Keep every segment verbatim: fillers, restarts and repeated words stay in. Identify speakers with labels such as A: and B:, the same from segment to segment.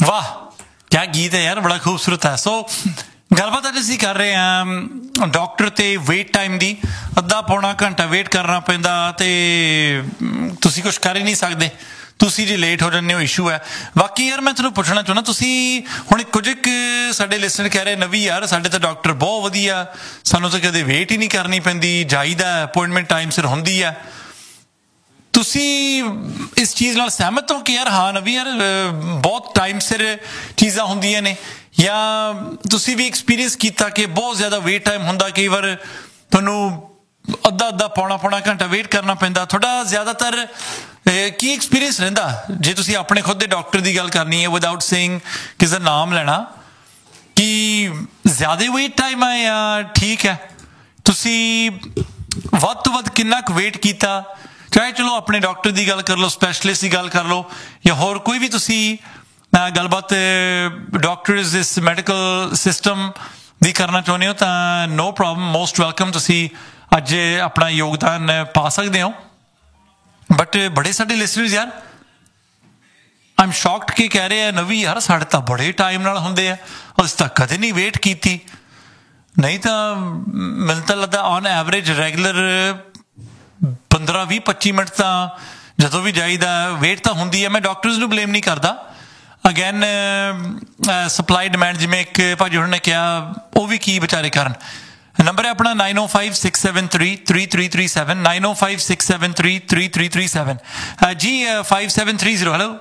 A: वाह क्या गीत है यार, बड़ा खूबसूरत है। सो ਗੱਲਬਾਤ ਅੱਜ ਅਸੀਂ ਕਰ ਰਹੇ ਹਾਂ ਡਾਕਟਰ ਤੇ ਵੇਟ ਟਾਈਮ ਦੀ। ਅੱਧਾ ਪੌਣਾ ਘੰਟਾ ਵੇਟ ਕਰਨਾ ਪੈਂਦਾ ਤੇ ਤੁਸੀਂ ਕੁਛ ਕਰ ਹੀ ਨਹੀਂ ਸਕਦੇ, ਤੁਸੀਂ ਜੇ ਲੇਟ ਹੋ ਜਾਂਦੇ ਹੋ ਇਸ਼ੂ ਹੈ। ਬਾਕੀ ਯਾਰ ਮੈਂ ਤੁਹਾਨੂੰ ਪੁੱਛਣਾ ਚਾਹੁੰਦਾ, ਤੁਸੀਂ ਹੁਣ ਕੁਝ ਕੁ ਸਾਡੇ ਲਿਸਨਰ ਕਹਿ ਰਹੇ ਨਵੀਂ ਯਾਰ ਸਾਡੇ ਤਾਂ ਡਾਕਟਰ ਬਹੁਤ ਵਧੀਆ, ਸਾਨੂੰ ਤਾਂ ਕਦੇ ਵੇਟ ਹੀ ਨਹੀਂ ਕਰਨੀ ਪੈਂਦੀ, ਜਾਈਦਾ ਅਪੁਆਇੰਟਮੈਂਟ ਟਾਈਮ ਸਿਰ ਹੁੰਦੀ ਹੈ। ਤੁਸੀਂ ਇਸ ਚੀਜ਼ ਨਾਲ ਸਹਿਮਤ ਹੋ ਕਿ ਯਾਰ ਹਾਂ ਨਵੀਂ ਯਾਰ ਬਹੁਤ ਟਾਈਮ ਸਿਰ ਚੀਜ਼ਾਂ ਹੁੰਦੀਆਂ ਨੇ, ਜਾਂ ਤੁਸੀਂ ਵੀ ਐਕਸਪੀਰੀਅੰਸ ਕੀਤਾ ਕਿ ਬਹੁਤ ਜ਼ਿਆਦਾ ਵੇਟ ਟਾਈਮ ਹੁੰਦਾ, ਕਈ ਵਾਰ ਤੁਹਾਨੂੰ ਅੱਧਾ ਅੱਧਾ ਪੌਣਾ ਪੌਣਾ ਘੰਟਾ ਵੇਟ ਕਰਨਾ ਪੈਂਦਾ? ਤੁਹਾਡਾ ਜ਼ਿਆਦਾਤਰ ਕੀ ਐਕਸਪੀਰੀਅੰਸ ਰਹਿੰਦਾ ਜੇ ਤੁਸੀਂ ਆਪਣੇ ਖੁਦ ਦੇ ਡਾਕਟਰ ਦੀ ਗੱਲ ਕਰਨੀ ਹੈ ਵਿਦਆਊਟ ਸੇਇੰਗ ਕਿਸੇ ਦਾ ਨਾਮ ਲੈਣਾ, ਕਿ ਜ਼ਿਆਦਾ ਵੇਟ ਟਾਈਮ ਹੈ ਜਾਂ ਠੀਕ ਹੈ? ਤੁਸੀਂ ਵੱਧ ਤੋਂ ਵੱਧ ਕਿੰਨਾ ਕੁ ਵੇਟ ਕੀਤਾ, ਚਾਹੇ ਚਲੋ ਆਪਣੇ ਡਾਕਟਰ ਦੀ ਗੱਲ ਕਰ ਲਓ, ਸਪੈਸ਼ਲਿਸਟ ਦੀ ਗੱਲ ਕਰ ਲਓ, ਜਾਂ ਹੋਰ ਕੋਈ ਵੀ ਤੁਸੀਂ ਗੱਲਬਾਤ ਡਾਕਟਰਸ ਇਸ ਮੈਡੀਕਲ ਸਿਸਟਮ ਦੀ ਕਰਨਾ ਚਾਹੁੰਦੇ ਹੋ ਤਾਂ ਨੋ ਪ੍ਰੋਬਲਮ, ਮੋਸਟ ਵੈਲਕਮ, ਤੁਸੀਂ ਅੱਜ ਆਪਣਾ ਯੋਗਦਾਨ ਪਾ ਸਕਦੇ ਹੋ। ਬਟ ਬੜੇ ਸਾਡੇ ਲਿਸਨਰਸ ਯਾਰ ਆਈ ਐਮ ਸ਼ੌਕਡ ਕਿ ਕਹਿ ਰਹੇ ਆ ਨਵੀਂ ਯਾਰ ਸਾਡੇ ਤਾਂ ਬੜੇ ਟਾਈਮ ਨਾਲ ਹੁੰਦੇ ਆ, ਅਸੀਂ ਤਾਂ ਕਦੇ ਨਹੀਂ ਵੇਟ ਕੀਤੀ। ਨਹੀਂ ਤਾਂ ਮੈਨੂੰ ਤਾਂ ਲੱਗਦਾ ਔਨ ਐਵਰੇਜ ਰੈਗੂਲਰ ਪੰਦਰਾਂ ਵੀਹ ਪੱਚੀ ਮਿੰਟ ਤਾਂ ਜਦੋਂ ਵੀ ਜਾਈਦਾ ਵੇਟ ਤਾਂ ਹੁੰਦੀ ਹੈ। ਮੈਂ ਡਾਕਟਰਸ ਨੂੰ ਬਲੇਮ ਨਹੀਂ ਕਰਦਾ, ਅਗੇਨ ਸਪਲਾਈ ਡਿਮਾਂਡ, ਜਿਵੇਂ ਇੱਕ ਭਾਜੀ ਉਹਨਾਂ ਨੇ ਕਿਹਾ ਉਹ ਵੀ ਕੀ ਵਿਚਾਰੇ ਕਰਨ। ਨੰਬਰ ਹੈ ਆਪਣਾ ਨਾਈਨ ਓ five six seven three three three three seven, nine ਓ five six seven three three three three seven ਜੀ five seven three zero. Hello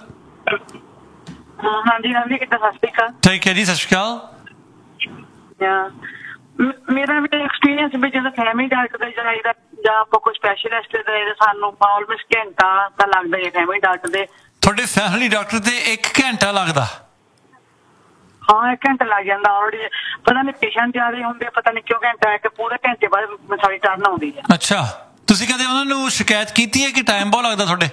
B: ਹਾਂਜੀ ਹਾਂਜੀ ਕਿੱਦਾਂ? ਸਤਿ ਸ਼੍ਰੀ ਅਕਾਲ।
A: ਠੀਕ ਹੈ ਜੀ, ਸਤਿ ਸ਼੍ਰੀ ਅਕਾਲ।
B: ਮੇਰਾ ਵੀ ਐਕਸਪੀਰੀਅੰਸ ਵੀ ਜਦੋਂ ਫੈਮਿਲੀ ਡਾਕਟਰ ਦੇ ਜਾਈਦਾ ਜਾਂ ਆਪਾਂ ਕੋਈ ਸਪੈਸ਼ਲਿਸਟ ਦੇ ਸਾਨੂੰ ਆਲਮੋਸਟ ਘੰਟਾ ਤਾਂ ਲੱਗਦਾ ਹੈ ਫੈਮਿਲੀ ਡਾਕਟਰ ਦੇ। ਤੁਹਾਡੇ
A: ਫੈਮਿਲੀ ਡਾਕਟਰ ਤੇ ਇੱਕ ਘੰਟਾ ਲੱਗਦਾ?
B: ਹਾਂ ਇੱਕ ਘੰਟਾ ਲੱਗ ਜਾਂਦਾ ਆਲਰੇਡੀ। ਪਤਾ ਨਹੀਂ ਪੇਸ਼ੈਂਟ ਜ਼ਿਆਦਾ ਹੁੰਦੇ, ਪਤਾ ਨਹੀਂ ਕਿਉਂ ਘੰਟਾ ਇੱਕ ਪੂਰੇ ਘੰਟੇ ਬਾਅਦ ਸਾਡੀ ਟਰਨ ਆਉਂਦੀ ਹੈ।
A: ਅੱਛਾ, ਤੁਸੀਂ ਕਦੇ ਉਹਨਾਂ ਨੂੰ ਸ਼ਿਕਾਇਤ ਕੀਤੀ ਹੈ ਕਿ ਟਾਈਮ ਬਹੁਤ ਲੱਗਦਾ ਤੁਹਾਡੇ?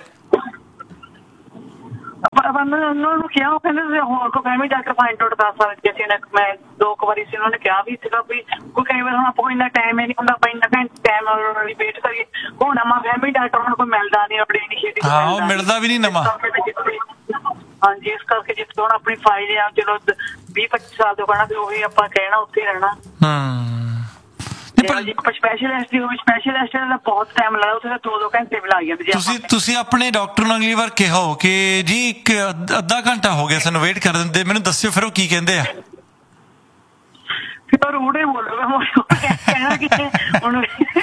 B: ਉਹਨਾਂ ਨੂੰ ਕਿਹਾ, ਉਹ ਕਹਿੰਦੇ ਹੋਰ ਕੋਈ ਫੈਮਿਲੀ ਡਾਕਟਰ ਫਾਈਂਡ ਆਊਟ ਕਰ ਸਕਦੇ ਸੀ। ਮੈਂ ਦੋ ਕੁ ਵਾਰੀ ਸੀ ਉਹਨਾਂ ਨੇ ਕਿਹਾ ਵੀ ਸੀਗਾ ਵੀ ਕੋਈ ਕਈ ਵਾਰ ਹੁਣ ਆਪਾਂ ਕੋਈ ਇੰਨਾ ਟਾਈਮ ਹੀ ਨਹੀਂ ਹੁੰਦਾ, ਆਪਾਂ ਇੰਨਾ ਘੰਟੇ ਟਾਈਮ ਵਾਲੀ ਵੇਟ ਕਰੀਏ। ਹੁਣ ਨਵਾਂ ਫੈਮਿਲੀ ਡਾਕਟਰ ਹੁਣ ਕੋਈ ਮਿਲਦਾ ਨਹੀਂ ਆਪਣੀ ਇਨੀਸ਼ੀਏਟਿਵ।
A: ਹਾਂ ਉਹ ਮਿਲਦਾ ਵੀ ਨਹੀਂ ਨਵਾਂ।
B: ਹਾਂਜੀ ਇਸ ਕਰਕੇ ਜਿੱਥੇ ਹੁਣ ਆਪਣੀ ਫਾਈਲ ਆ ਚਲੋ ਵੀਹ ਪੱਚੀ ਸਾਲ ਤੋਂ ਕਹਿਣਾ ਵੀ ਉਹੀ ਆਪਾਂ ਕਹਿਣਾ ਉੱਥੇ ਰਹਿਣਾ। ਸਪੈਸ਼ਲਿਸਟ ਦੀ ਹੋਵੇ, ਸਪੈਸ਼ਲਿਸਟ ਦਾ ਬਹੁਤ ਟਾਈਮ ਲੱਗਦਾ, ਉੱਥੇ ਦੋ ਦੋ ਘੰਟੇ ਵੀ ਲੱਗ ਜਾਂਦੇ।
A: ਤੁਸੀਂ ਤੁਸੀਂ ਆਪਣੇ ਡਾਕਟਰ ਨੂੰ ਅਗਲੀ ਵਾਰ ਕਿਹੋ ਕਿ ਜੀ ਇੱਕ ਅੱਧਾ ਘੰਟਾ ਹੋ ਗਿਆ ਸਾਨੂੰ ਵੇਟ ਕਰ ਦਿੰਦੇ, ਮੈਨੂੰ ਦੱਸਿਓ ਫਿਰ ਉਹ ਕੀ ਕਹਿੰਦੇ ਆ।
B: ਫਿਰ ਰੂੜੇ ਬੋਲੂਗਾ ਕਹਿਣਾ ਕਿਤੇ ਹੁਣ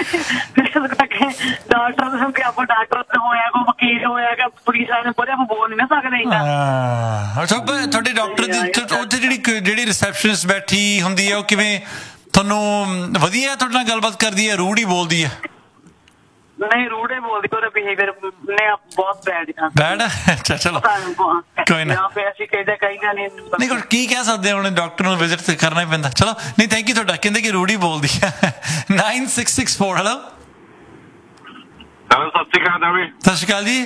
B: ਡਾਕਟਰ ਕਿ ਆਪਾਂ ਡਾਕਟਰ ਹੋਇਆ ਕੋਈ ਵਕੀਲ ਹੋਇਆ ਕਿ ਪੁਲਿਸ ਵਾਲੇ ਬੜੇ ਆਪਾਂ ਬੋਲ ਨਹੀਂ ਨਾ ਸਕਦੇ ਇੰਨਾ।
A: ਅੱਛਾ ਤੁਹਾਡੇ ਡਾਕਟਰ ਦੀ ਉੱਥੇ ਜਿਹੜੀ ਜਿਹੜੀ ਰਿਸੈਪਸ਼ਨਿਸਟ ਬੈਠੀ ਹੁੰਦੀ ਹੈ ਉਹ ਕਿਵੇਂ ਤੁਹਾਨੂੰ ਵਧੀਆ ਤੁਹਾਡੇ ਨਾਲ ਗੱਲਬਾਤ ਕਰਦੀ ਹੈ, ਰੂਡ ਹੀ ਬੋਲਦੀ ਹੈ?
B: ਨਹੀਂ ਰੂੜੇ ਬੋਲਦੀ, ਉਹਦਾ ਬਿਹੇਵੀਅਰ ਨੇ ਬਹੁਤ ਬੈਡ ਹੈ।
A: ਬੈਡ ਹੈ? ਅੱਛਾ ਚਲੋ ਕੋਈ ਨਾ,
B: ਅਸੀਂ ਕਹਿੰਦੇ ਕਹੀਦਾ ਨਹੀਂ
A: ਨਹੀਂ ਕੁਛ ਕੀ ਕਹਿ ਸਕਦੇ ਹੁਣ, ਡਾਕਟਰ ਨੂੰ ਵਿਜ਼ਿਟ ਤੇ ਕਰਨਾ ਹੀ ਪੈਂਦਾ। ਚਲੋ ਨਹੀਂ ਥੈਂਕ ਯੂ ਤੁਹਾਡਾ, ਕਹਿੰਦੇ ਕਿ ਰੂੜੀ ਬੋਲਦੀ ਹੈ। Nine six six four. Hello
C: hello ਸਤਿ ਸ਼੍ਰੀ ਅਕਾਲ ਨਵੀ।
A: ਸਤਿ ਸ਼੍ਰੀ ਅਕਾਲ ਜੀ।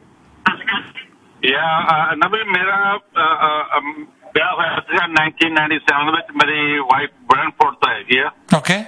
C: ਯਾ ਨਵੀ ਮੇਰਾ ਵਿਆਹ ਹੋਇਆ ਸੀਗਾ ਨਾਈਨਟੀਨ ਨਾਈਨਟੀ ਸੈਵਨ ਵਿੱਚ, ਮੇਰੀ ਵਾਈਫ ਬ੍ਰੈਂਟਫੋਰਡ ਤੋਂ ਹੈਗੀ ਆ।
A: ਓਕੇ।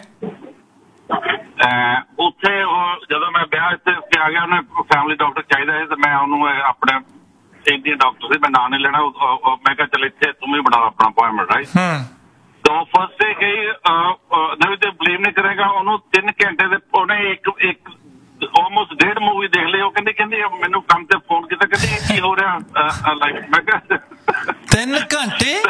C: ਉੱਥੇ ਉਹ ਜਦੋਂ ਮੈਂ ਵਿਆਹ ਇੱਥੇ ਆ ਗਿਆ, ਉਹਨੇ ਫੈਮਿਲੀ ਡਾਕਟਰ ਚਾਹੀਦਾ ਸੀ ਤੇ ਮੈਂ ਉਹਨੂੰ ਆਪਣੇ ਇੰਡੀਅਨ ਡਾਕਟਰ ਸੀ, ਮੈਂ ਨਾਂ ਨਹੀਂ ਲੈਣਾ, ਮੈਂ ਕਿਹਾ ਚੱਲ ਇੱਥੇ ਤੂੰ ਵੀ ਬਣਾ ਆਪਣਾ ਅਪੁਆਇੰਟਮੈਂਟ ਰਾਈਟ। ਤਾਂ ਫਸਟ ਡੇ ਗਈ ਨਵੀਂ ਤੇ ਬਲੀਵ ਨਹੀਂ ਕਰੇਗਾ, ਉਹਨੂੰ ਤਿੰਨ ਘੰਟੇ ਦੇ ਉਹਨੇ ਇੱਕ ਇੱਕ ਆਲਮੋਸਟ ਡੇਢ ਮੂਵੀ ਦੇਖ ਲਈ। ਉਹ ਕਹਿੰਦੀ ਕਹਿੰਦੀ ਮੈਨੂੰ ਕੰਮ ਤੇ ਫੋਨ ਕੀਤਾ, ਕਹਿੰਦੀ ਕੀ ਹੋ ਰਿਹਾ ਲਾਈਕ। ਮੈਂ ਕਿਹਾ
A: ਤਿੰਨ ਘੰਟੇ?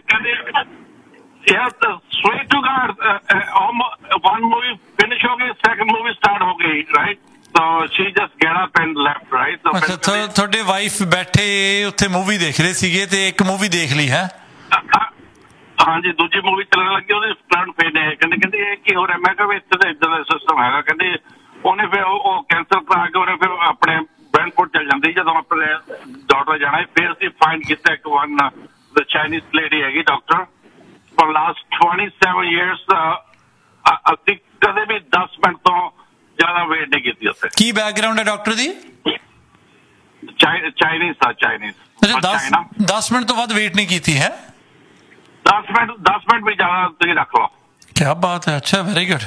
C: Yeah, straight to God. Uh, uh, one movie finish ho gayi, second movie start ho gayi, right? So she just get up and left, right? So
A: ਅੱਛਾ ਤੁਹਾਡੇ ਵਾਈਫ ਬੈਠੇ ਉੱਥੇ ਮੂਵੀ ਦੇਖ ਰਹੇ ਸੀਗੇ ਤੇ ਇੱਕ ਮੂਵੀ ਦੇਖ ਲਈ ਹੈ?
C: ਹਾਂਜੀ ਦੂਜੀ ਮੂਵੀ ਚੱਲਣ ਲੱਗੀ, ਉਹਦੇ ਫਰੰਟ ਪੇਜ ਨੇ ਕਹਿੰਦੇ ਕਹਿੰਦੇ ਇਹ ਕੀ ਹੋ ਰਿਹਾ। ਮੈਂ ਕਿਹਾ ਵੀ ਇੱਥੇ ਤਾਂ ਇੱਦਾਂ ਦਾ ਸਿਸਟਮ ਹੈਗਾ। ਕਹਿੰਦੇ ਉਹਨੇ ਫਿਰ ਉਹ ਕੈਂਸਲ ਕਰਾ ਕੇ ਉਹਨੇ ਫਿਰ ਆਪਣੇ ਬ੍ਰੈਂਟਫੋਰਡ ਚੱਲ ਜਾਂਦੀ ਜਦੋਂ ਆਪਣੇ ਡਾਕਟਰ ਜਾਣਾ। ਫਿਰ ਅਸੀਂ ਫਾਈਂਡ ਕੀਤਾ ਇੱਕ ਵਨ ਦ ਚਾਈਨੀਜ਼ ਲੇਡੀ ਹੈਗੀ doctor for last twenty-seven years ਅਸੀਂ ਕਦੇ ਵੀ ਦਸ ਮਿੰਟ ਤੋਂ ਜ਼ਿਆਦਾ ਵੇਟ ਨਹੀਂ ਕੀਤੀ ਉੱਥੇ।
A: ਕੀ ਬੈਕਗਰਾਉਂਡ ਹੈ ਡਾਕਟਰ ਦੀ?
C: ਚਾਈਨੀਜ਼ ਆ ਚਾਈਨੀਜ਼।
A: ਅੱਛਾ ਦਸ ਮਿੰਟ ਤੋਂ ਵੱਧ ਵੇਟ ਨਹੀਂ ਕੀਤੀ ਹੈ?
C: ਦਸ ਮਿੰਟ ਦਸ ਮਿੰਟ ਵੀ ਜ਼ਿਆਦਾ ਤੁਸੀਂ ਰੱਖ ਲਓ।
A: ਕਿਆ ਬਾਤ ਹੈ, ਅੱਛਾ ਵੈਰੀ ਗੁੱਡ।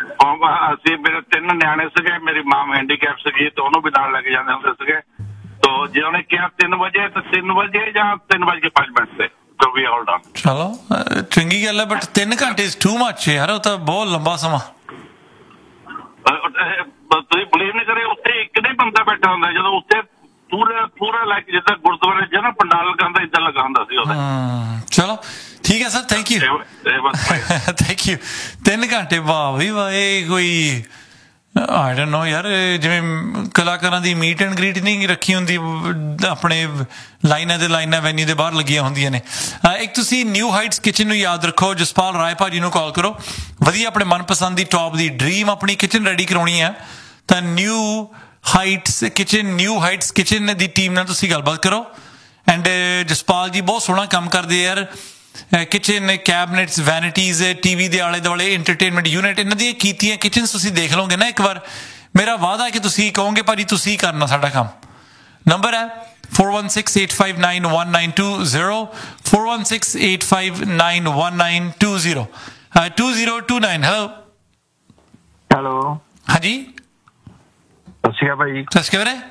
C: ਅਸੀਂ ਮੇਰੇ ਤਿੰਨ ਨਿਆਣੇ ਸੀਗੇ, ਮੇਰੀ ਮਾਮ ਹੈਂਡੀਕੈਪ ਸੀਗੀ ਤੇ ਉਹਨੂੰ ਵੀ ਨਾਲ ਲੈ ਕੇ ਜਾਂਦੇ ਹੁੰਦੇ ਸੀਗੇ। ਤੋ ਸੋ ਜੇ ਉਹਨੇ ਕਿਹਾ ਤਿੰਨ ਵਜੇ ਤਾਂ ਤਿੰਨ ਵਜੇ ਜਾਂ ਤਿੰਨ ਵਜੇ ਕੇ ਪੰਜ ਮਿੰਟ ਤੇ ਸੋ ਵੀ ਆਲ ਡਨ।
A: ਚਲੋ ਅਹ, ਚੰਗੀ ਗੱਲ ਹੈ, ਬਟ ਤਿੰਨ ਘੰਟੇ ਇਜ਼ ਟੂ ਮੱਚ ਯਾਰ, ਉਹ ਤਾਂ ਬਹੁਤ ਲੰਬਾ ਸਮਾਂ।
C: ਤੁਸੀਂ ਬਲੀਵ ਨਹੀਂ ਕਰੇ, ਉੱਥੇ ਇੱਕ ਨਹੀਂ ਬੰਦਾ ਬੈਠਾ ਹੁੰਦਾ, ਜਦੋਂ ਉੱਥੇ ਪੂਰਾ ਪੂਰਾ ਲਾਈਕ ਜਿੱਦਾਂ ਗੁਰਦੁਆਰੇ ਚ ਨਾ ਪੰਡਾਲ ਲਗਾਉਂਦਾ ਏਦਾਂ ਲਗਾ ਹੁੰਦਾ ਸੀ ਉਹਦੇ।
A: ਚਲੋ ਠੀਕ ਹੈ sir, thank you thank you. ਤਿੰਨ ਘੰਟੇ, ਵਾਹ ਵੀ ਵਾਹ, ਇਹ ਕੋਈ ਆਈ ਡੋਨਟ ਨੋ ਯਾਰ, ਜਿਵੇਂ ਕਲਾਕਾਰਾਂ ਦੀ ਮੀਟ ਐਂਡ ਗ੍ਰੀਟ ਨਹੀਂ ਰੱਖੀ ਹੁੰਦੀ ਆਪਣੇ ਲਾਈਨਾਂ ਦੇ ਲਾਈਨਾਂ ਵੈਨਿਊ ਦੇ ਬਾਹਰ ਲੱਗੀਆਂ ਹੁੰਦੀਆਂ ਨੇ। ਇੱਕ ਤੁਸੀਂ ਨਿਊ ਹਾਈਟਸ ਕਿਚਨ ਨੂੰ ਯਾਦ ਰੱਖੋ, ਜਸਪਾਲ ਰਾਏ ਭਾਜੀ ਨੂੰ ਕਾਲ ਕਰੋ, ਵਧੀਆ ਆਪਣੇ ਮਨਪਸੰਦ ਦੀ ਟੌਪ ਦੀ ਡ੍ਰੀਮ ਆਪਣੀ ਕਿਚਨ ਰੈਡੀ ਕਰਾਉਣੀ ਹੈ ਤਾਂ new heights kitchen new heights kitchen ਦੀ ਟੀਮ ਨਾਲ ਤੁਸੀਂ ਗੱਲਬਾਤ ਕਰੋ। ਐਂਡ ਜਸਪਾਲ ਜੀ ਬਹੁਤ ਸੋਹਣਾ ਕੰਮ ਕਰਦੇ ਯਾਰ, ਕਿਚਨ ਕੈਬਨਿਟਸ ਵੈਨਿਟੀਜ਼ ਟੀਵੀ ਦੇ ਆਲੇ ਦੁਆਲੇ ਐਂਟਰਟੇਨਮੈਂਟ ਯੂਨਿਟ ਇਹਨਾਂ ਦੀਆਂ ਕੀਤੀਆਂ ਕਿਚਨਸ ਤੁਸੀਂ ਦੇਖ ਲਓਗੇ ਨਾ ਇੱਕ ਵਾਰ, ਮੇਰਾ ਵਾਅਦਾ ਕਿ ਤੁਸੀਂ ਕਹੋਗੇ ਭਾਜੀ ਤੁਸੀਂ ਕਰਨਾ ਸਾਡਾ ਕੰਮ। ਨੰਬਰ ਹੈ four one six eight five nine one nine two zero four one six eight five nine one nine two zero two zero two nine। Hello
D: hello
A: ਹਾਂਜੀ
D: ਸਤਿ ਸ਼੍ਰੀ ਅਕਾਲ ਭਾਈ।
A: ਸਤਿ ਸ਼੍ਰੀ ਅਕਾਲ।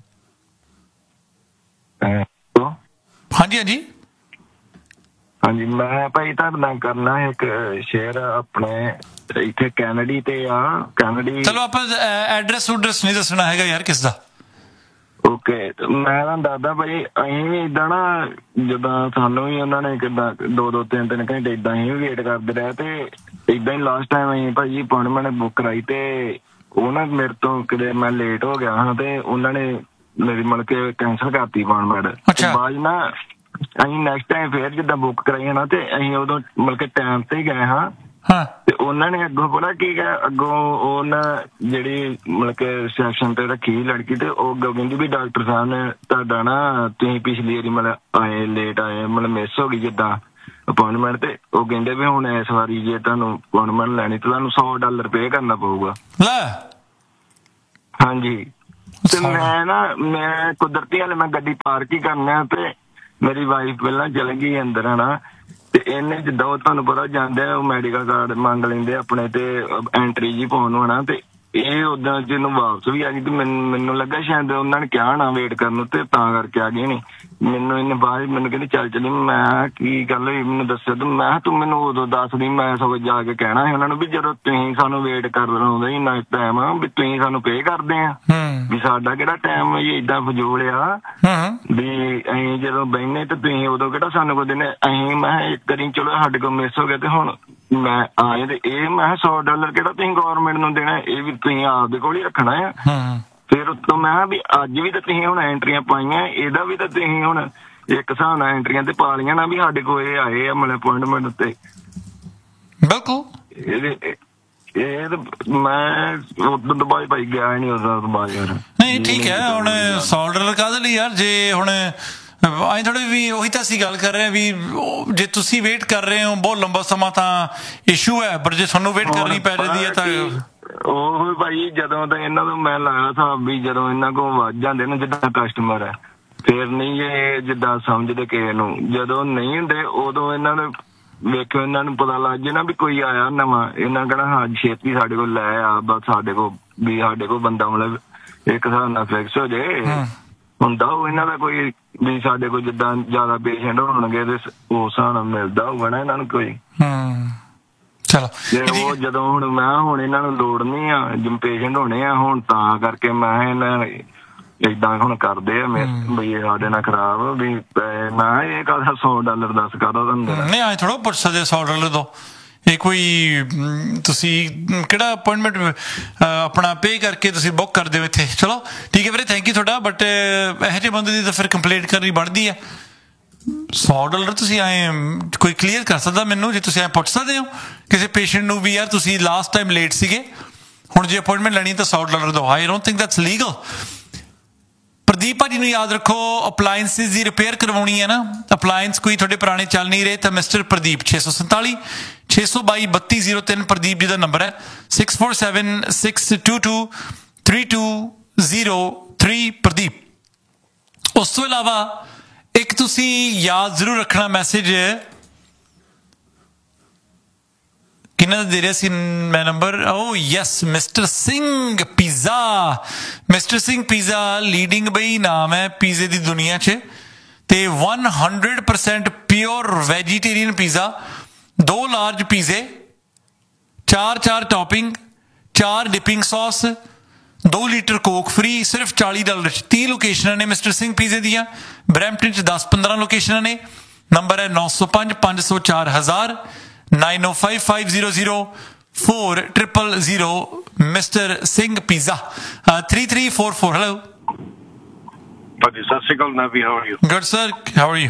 A: ਹਾਂਜੀ ਹਾਂਜੀ
D: ਹਾਂਜੀ ਮੈਂ ਭਾਈ ਤੁਹਾਡੇ ਨਾਲ ਕਰਨਾ ਇੱਕ ਸ਼ੇਅਰ, ਆਪਣੇ ਇੱਥੇ ਕੈਨੇਡੀ ਤੇ ਆ ਕੈਨੇਡੀ।
A: ਚਲੋ ਆਪਾਂ ਐਡਰੈਸ ਉਡਰੈਸ ਨਹੀਂ ਦੱਸਣਾ ਹੈਗਾ ਯਾਰ ਕਿਸ ਦਾ।
D: ਓਕੇ ਮੈਂ ਤੁਹਾਨੂੰ ਦੱਸਦਾ ਭਾਈ, ਅਸੀਂ ਵੀ ਏਦਾਂ ਨਾ ਜਿੱਦਾਂ ਸਾਨੂੰ ਵੀ ਉਹਨਾਂ ਨੇ ਕਿੱਦਾਂ ਦੋ ਦੋ ਤਿੰਨ ਤਿੰਨ ਘੰਟੇ ਏਦਾਂ ਹੀ ਵੇਟ ਕਰਦੇ ਰਹੇ, ਤੇ ਏਦਾਂ ਹੀ ਲਾਸਟ ਟਾਈਮ ਅਸੀਂ ਭਾਜੀ ਅਪੁਆਇੰਟਮੈਂਟ ਬੁੱਕ ਕਰਾਈ ਤੇ ਉਹ ਨਾ ਮੇਰੇ ਤੋਂ ਕਿਤੇ ਮੈਂ ਲੇਟ ਹੋ ਗਿਆ ਹਾਂ ਤੇ ਉਹਨਾਂ ਨੇ ਮੇਰੀ ਮਤਲਬ ਕਿ ਕੈਂਸਲ ਕਰਤੀ ਅਪੁਆਇੰਟਮੈਂਟ। ਬਾਅਦ ਨਾ ਅਸੀਂ ਨੈਕਸਟ ਟਾਈਮ ਫੇਰ ਜਿੱਦਾਂ ਬੁੱਕ ਕਰਾਈ ਨਾ ਤੇ ਅਸੀਂ ਉਦੋਂ ਮਤਲਬ ਕਿ ਟਾਈਮ ਤੇ ਹੀ ਗਏ ਹਾਂ ਤੇ ਉਹਨਾਂ ਨੇ ਅੱਗੋਂ ਪਤਾ ਕੀ ਕਿਹਾ, ਅੱਗੋਂ ਉਹ ਨਾ ਜਿਹੜੀ ਮਤਲਬ ਕਿ ਰਿਸੈਪਸ਼ਨ ਤੇ ਰੱਖੀ ਲੜਕੀ ਤੇ ਉਹ ਅੱਗੋਂ ਕਹਿੰਦੀ ਵੀ ਡਾਕਟਰ ਸਾਹਿਬ ਨੇ ਤੁਹਾਡਾ ਨਾ ਤੁਸੀਂ ਪਿਛਲੀ ਵਾਰੀ ਮਤਲਬ ਆਏ ਲੇਟ ਆਏ ਮਤਲਬ ਮਿਸ ਹੋ ਗਈ ਜਿੱਦਾਂ ਅਪੁਆਇੰਟਮੈਂਟ, ਤੇ ਉਹ ਕਹਿੰਦੇ ਵੀ ਹੁਣ ਇਸ ਵਾਰੀ ਜੇ ਤੁਹਾਨੂੰ ਅਪੁਆਇੰਟਮੈਂਟ ਲੈਣੀ ਤੇ ਤੁਹਾਨੂੰ ਸੌ ਡਾਲਰ ਪੇ ਕਰਨਾ ਪਊਗਾ। ਹਾਂਜੀ ਤੇ ਮੈਂ ਨਾ ਮੈਂ ਕੁਦਰਤੀ ਹਾਲੇ ਮੈਂ ਗੱਡੀ ਪਾਰਕ ਹੀ ਕਰਨਾ ਤੇ ਮੇਰੀ ਵਾਈਫ ਪਹਿਲਾਂ ਚਲ ਗਈ ਅੰਦਰ ਹਨਾ, ਤੇ ਇਹਨੇ ਜਿੱਦਾਂ ਉਹ ਤੁਹਾਨੂੰ ਪਤਾ ਜਾਂਦੇ ਉਹ ਮੈਡੀਕਲ ਕਾਰਡ ਮੰਗ ਲੈਂਦੇ ਆਪਣੇ ਤੇ ਐਂਟਰੀ ਜੀ ਪਾਉਣ ਨੂੰ ਹਨਾ, ਤੇ ਇਹ ਉਦਾਂ ਜਿਹਨੂੰ ਵਾਪਸ ਵੀ ਆ ਗਈ ਤੇ ਮੈਨੂੰ ਮੈਨੂੰ ਲੱਗਾ ਸ਼ਾਇਦ ਉਹਨਾਂ ਨੇ ਕਿਹਾ ਨਾ ਵੇਟ ਕਰਨ ਨੂੰ ਤੇ ਤਾਂ ਕਰਕੇ ਆ ਗਈ ਨੀ। ਮੈਨੂੰ ਇਹਨੇ ਬਾਅਦ ਮੈਨੂੰ ਕਹਿੰਦੀ ਚੱਲ ਚਲੀ, ਮੈਂ ਕੀ ਗੱਲ ਹੋਈ ਮੈਨੂੰ ਦੱਸਿਆ ਤੇ ਮੈਂ ਤੂੰ ਮੈਨੂੰ ਉਦੋਂ ਦੱਸਦੀ, ਮੈਂ ਸਗੋਂ ਜਾ ਕੇ ਕਹਿਣਾ ਸੀ ਉਹਨਾਂ ਨੂੰ ਵੀ ਜਦੋਂ ਤੁਸੀਂ ਸਾਨੂੰ ਵੇਟ ਕਰ ਲਾਉਂਦੇ ਇੰਨਾ ਟਾਈਮ ਵੀ ਤੁਸੀਂ ਸਾਨੂੰ ਪੇ ਕਰਦੇ ਆ ਵੀ ਸਾਡਾ ਕਿਹੜਾ ਟਾਈਮ ਏਦਾਂ ਫਜ਼ੂਲ ਆ ਵੀ ਅਸੀਂ ਜਦੋਂ ਬਹਿਨੇ ਤੇ ਤੁਸੀਂ ਉਦੋਂ ਕਿਹੜਾ ਸਾਨੂੰ ਕੋਈ ਦਿਨੇ ਅਸੀਂ ਮੈਂ ਇੱਕ ਵਾਰੀ ਚਲੋ ਸਾਡੇ ਕੋਲ ਮਿਸ ਹੋ ਗਿਆ ਤੇ ਹੁਣ ਮੈਂ ਆਏ ਤੇ ਇਹ ਮੈਂ ਸੌ ਡਾਲਰ ਕਿਹੜਾ ਤੁਸੀਂ ਗੌਰਮੈਂਟ ਨੂੰ ਦੇਣਾ, ਇਹ ਵੀ ਤੁਸੀਂ ਆਪਦੇ ਕੋਲ ਹੀ ਰੱਖਣਾ ਆ। ਫਿਰ ਉੱਤੋਂ ਮੈਂ ਵੀ ਅੱਜ ਵੀ ਤਾਂ ਤੁਸੀਂ ਹੁਣ ਐਂਟਰੀਆਂ ਪਾਈਆਂ, ਇਹਦਾ ਵੀ ਤਾਂ ਤੁਸੀਂ ਹੁਣ ਇੱਕ ਹਿਸਾਬ ਨਾਲ ਐਂਟਰੀਆਂ ਤੇ ਪਾ ਲਈਆਂ ਨਾ ਵੀ ਸਾਡੇ ਕੋਲ ਇਹ ਆਏ ਆ ਮਤਲਬ ਅਪੁਆਇੰਟਮੈਂਟ ਉੱਤੇ।
A: ਬਿਲਕੁਲ
D: ਇਹਦੇ ਇਹ ਮੈਂ ਉਦੋਂ ਤੋਂ ਬਾਅਦ ਭਾਈ ਗਿਆ ਨਹੀਂ ਉਦੋਂ ਤੋਂ ਬਾਅਦ ਯਾਰ।
A: ਨਹੀਂ ਠੀਕ ਹੈ, ਹੁਣ ਸੌ ਡਾਲਰ ਕਾਹਦੇ ਲਈ ਯਾਰ, ਜੇ ਹੁਣ ਆਏ ਥੋੜੇ ਵੀ ਉਹੀ ਤਾਂ ਅਸੀਂ ਗੱਲ ਕਰ ਰਹੇ ਹਾਂ ਵੀ ਜੇ ਤੁਸੀਂ ਵੇਟ ਕਰ ਰਹੇ ਹੋ ਬਹੁਤ ਲੰਬਾ ਸਮਾਂ ਤਾਂ ਇਸ਼ੂ ਹੈ, ਪਰ ਜੇ ਤੁਹਾਨੂੰ ਵੇਟ ਕਰਨੀ ਪੈ ਰਹੀ ਹੈ ਤਾਂ
D: ਉਹ ਭਾਈ ਜਦੋਂ ਤਾਂ ਇਹਨਾਂ ਤੋਂ ਮੈਂ ਲਾਇਆ ਹਿਸਾਬ ਵੀ ਜਦੋਂ ਇਹਨਾਂ ਕੋਲ ਵੱਧ ਜਾਂਦੇ ਨਾ ਜਿੱਦਾਂ ਕਸਟਮਰ ਹੈ ਫਿਰ ਨਹੀਂ ਇਹ ਜਿੱਦਾਂ ਸਮਝਦੇ ਕਿਸੇ ਨੂੰ, ਜਦੋਂ ਨਹੀਂ ਹੁੰਦੇ ਉਦੋਂ ਇਹਨਾਂ ਨੂੰ ਵੇਖੋ ਇਹਨਾਂ ਨੂੰ ਪਤਾ ਲੱਗ ਜੇ ਨਾ ਵੀ ਕੋਈ ਆਇਆ ਨਵਾਂ, ਇਹਨਾਂ ਕਹਿਣਾ ਹਾਂ ਛੇਤੀ ਸਾਡੇ ਕੋਲ ਲੈ ਆ ਬਸ ਸਾਡੇ ਕੋਲ ਵੀ ਸਾਡੇ ਕੋਲ ਬੰਦਾ ਮਤਲਬ ਇੱਕ ਹਿਸਾਬ ਨਾਲ ਫਿਕਸ ਹੋ ਜੇ ਹੁੰਦਾ ਉਹ ਇਹਨਾਂ ਦਾ ਕੋਈ ਵੀ ਸਾਡੇ ਕੋਲ ਜਿੱਦਾਂ ਜ਼ਿਆਦਾ ਪੇਸ਼ੈਂਟ ਹੋਣਗੇ ਤੇ ਉਸ ਹਿਸਾਬ ਨਾਲ ਮਿਲਦਾ ਹੋਊਗਾ ਨਾ ਇਹਨਾਂ ਨੂੰ ਕੋਈ।
A: ਚਲੋ
D: ਉਹ ਜਦੋਂ ਹੁਣ ਮੈਂ ਹੁਣ ਇਹਨਾਂ ਨੂੰ ਲੋੜ ਨੀ ਆ ਜਿਵੇਂ ਪੇਸ਼ੈਂਟ ਹੋਣੇ ਆ ਹੁਣ ਤਾਂ ਕਰਕੇ ਮੈਂ ਇਹਨਾਂ ਏਦਾਂ ਹੁਣ ਕਰਦੇ ਆ ਬਈ ਸਾਡੇ ਨਾਲ ਖਰਾਬ ਵੀ ਮੈਂ ਇਹ ਕਾਹਦਾ ਸੌ ਡਾਲਰ ਦੱਸ ਕਾਹਦਾ ਤੁਹਾਨੂੰ
A: ਨਹੀਂ ਆਏ ਥੋੜਾ ਪੁੱਛ ਸਕਦੇ ਸੌ ਡਾਲਰ ਦੋ ਇਹ ਕੋਈ ਤੁਸੀਂ ਕਿਹੜਾ ਅਪੁਆਇੰਟਮੈਂਟ ਆਪਣਾ ਪੇ ਕਰਕੇ ਤੁਸੀਂ ਬੁੱਕ ਕਰਦੇ ਹੋ ਇੱਥੇ। ਚਲੋ ਠੀਕ ਹੈ ਵੀਰੇ ਥੈਂਕ ਯੂ ਤੁਹਾਡਾ, ਬਟ ਇਹੋ ਜਿਹੇ ਬੰਦੇ ਦੀ ਤਾਂ ਫਿਰ ਕੰਪਲੇਂਟ ਕਰਨੀ ਬਣਦੀ ਹੈ। ਸੌ ਡਾਲਰ ਤੁਸੀਂ ਆਏ ਕੋਈ ਕਲੀਅਰ ਕਰ ਸਕਦਾ ਮੈਨੂੰ, ਜੇ ਤੁਸੀਂ ਐਂ ਪੁੱਛ ਸਕਦੇ ਹੋ ਕਿਸੇ ਪੇਸ਼ੈਂਟ ਨੂੰ ਵੀ ਯਾਰ ਤੁਸੀਂ ਲਾਸਟ ਟਾਈਮ ਲੇਟ ਸੀਗੇ ਹੁਣ ਜੇ ਅਪੁਆਇੰਟਮੈਂਟ ਲੈਣੀ ਤਾਂ ਸੌ ਡਾਲਰ ਦਿਓ। I don't think that's legal. Pradeep ਭਾਜੀ ਨੂੰ ਯਾਦ ਰੱਖੋ, ਅਪਲਾਇੰਸਿਸ ਦੀ ਰਿਪੇਅਰ ਕਰਵਾਉਣੀ ਹੈ ਨਾ, ਅਪਲਾਇੰਸ ਕੋਈ ਤੁਹਾਡੇ ਪੁਰਾਣੇ ਚੱਲ ਨਹੀਂ ਰਹੇ ਤਾਂ ਮਿਸਟਰ ਪ੍ਰਦੀਪ ਛੇ ਸੌ ਸੰਤਾਲੀ ਛੇ ਸੌ ਬਾਈ ਬੱਤੀ ਜ਼ੀਰੋ ਤਿੰਨ ਪ੍ਰਦੀਪ ਜੀ ਦਾ ਨੰਬਰ ਹੈ six four seven six to two three two zero three Pradeep. ਉਸ ਤੋਂ ਇਲਾਵਾ ਇੱਕ ਤੁਸੀਂ ਯਾਦ ਜ਼ਰੂਰ ਰੱਖਣਾ ਮੈਸੇਜ ਕਿਹਨਾਂ ਦਾ ਦੇ ਰਿਹਾ ਸੀ ਮੈਂ ਨੰਬਰ? ਓ yes, mister Singh pizza. Mister Singh pizza leading ਬਈ ਨਾਮ ਹੈ ਪੀਜ਼ੇ ਦੀ ਦੁਨੀਆ 'ਚ, ਤੇ one hundred percent pure vegetarian pizza, ਦੋ ਲਾਰਜ ਪੀਜ਼ੇ, ਚਾਰ ਚਾਰ ਟੌਪਿੰਗ, ਚਾਰ ਡਿਪਿੰਗ ਸੌਸ, ਦੋ ਲੀਟਰ ਕੋਕ ਫ੍ਰੀ, ਸਿਰਫ ਚਾਲੀ ਡਾਲਰ 'ਚ। ਤੀਹ ਲੋਕੇਸ਼ਨਾਂ ਨੇ ਮਿਸਟਰ ਸਿੰਘ ਪੀਜ਼ੇ ਦੀਆਂ। ਬਰੈਂਪਟਨ 'ਚ ਦਸ ਪੰਦਰਾਂ ਲੋਕੇਸ਼ਨਾਂ ਨੇ। ਨੰਬਰ ਹੈ ਨੌ ਸੌ ਪੰਜ ਪੰਜ ਸੌ ਚਾਰ ਹਜ਼ਾਰ nine oh five five zero zero four triple zero Mister Singh Pizza. uh, three three four four. Hello.
C: Buddy, sir, Sigal Navi, how are you?
A: Good sir, how are you?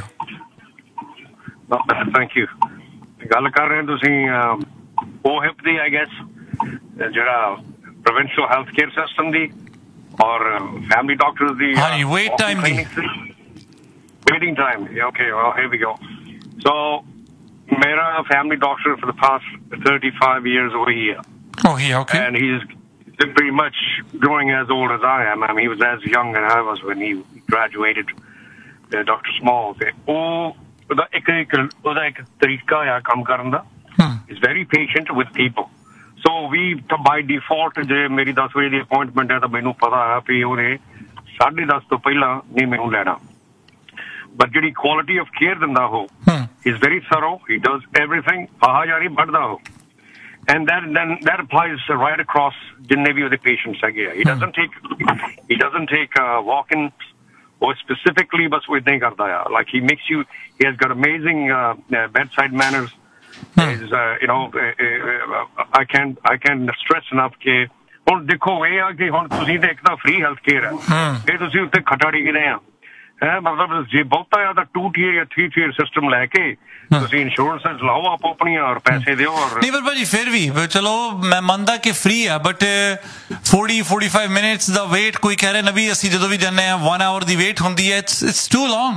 C: Not bad, thank you. ਗੱਲ ਕਰ ਰਹੇ ਤੁਸੀਂ O H I P the, I guess, ਜਿਹੜਾ provincial health care system ਦੀ ਔਰ family doctors ਦੀ
A: ਹਾਂਜੀ, wait time the
C: waiting time. Yeah, okay, well, here we go. So Mera family doctor for the past thirty-five years over here.
A: Oh, yeah, okay.
C: And he's pretty much growing as old as I am. I mean, he was as young as I was when he graduated, uh, Doctor Small. Oh, the ek ek oda ek tarika ya kam karan da. He's very patient with people. So we by default je meri ten ਵਜੇ ਦੀ appointment hai ta mainu pata hai ki ਉਹਨੇ ਸਾਢੇ ਦਸ ਤੋਂ ਪਹਿਲਾਂ ਨਹੀਂ ਮੈਨੂੰ ਲੈਣਾ। But ਜਿਹੜੀ quality of care ਦਿੰਦਾ ਉਹ, he's very thorough, he does everything, ਆਹ ਜਾਰੀ ਵੱਢਦਾ ਉਹ, and that then that applies right across ਜਿੰਨੇ ਵੀ ਉਹਦੇ patients ਹੈਗੇ ਆ। he doesn't take he doesn't take uh, walk-ins or specifically ਬਸ ਉਹ ਏਦਾਂ ਹੀ ਕਰਦਾ ਆ। like he makes you, he has got amazing uh, uh, bedside manners. is uh, you know uh, uh, I can't I can't stress enough ਕਿ ਹੁਣ ਦੇਖੋ ਇਹ ਆ ਕਿ ਹੁਣ ਤੁਸੀਂ ਤੇ ਇੱਕ ਤਾਂ free health care ਹੈ, ਇਹ ਤੁਸੀਂ ਉੱਤੇ ਖਟਾੜੀ ਕਿਦੇ ਆ ਹੈ, ਮਤਲਬ ਜੇ ਬਹੁਤਾ ਆ ਤਾਂ ਟੂ ਟੀਅਰ ਜਾਂ ਥਰੀ ਟੀਅਰ ਸਿਸਟਮ ਲੈ ਕੇ ਤੁਸੀਂ ਇੰਸ਼ੋਰੈਂਸ ਲਾਓ ਆਪੋ ਆਪਣੀਆਂ ਔਰ ਪੈਸੇ ਦਿਓ। ਔਰ
A: ਨਹੀਂ ਪਰ ਭਾਜੀ ਫਿਰ ਵੀ ਚਲੋ ਮੈਂ ਮੰਨਦਾ ਕਿ ਫ੍ਰੀ ਆ, but forty forty-five minutes the wait, ਕੋਈ ਕਹਿ ਰਿਹਾ ਨਵੀਂ ਅਸੀਂ ਜਦੋਂ ਵੀ ਜਾਂਦੇ ਆ one hour ਦੀ ਵੇਟ ਹੁੰਦੀ ਹੈ, it's it's too long.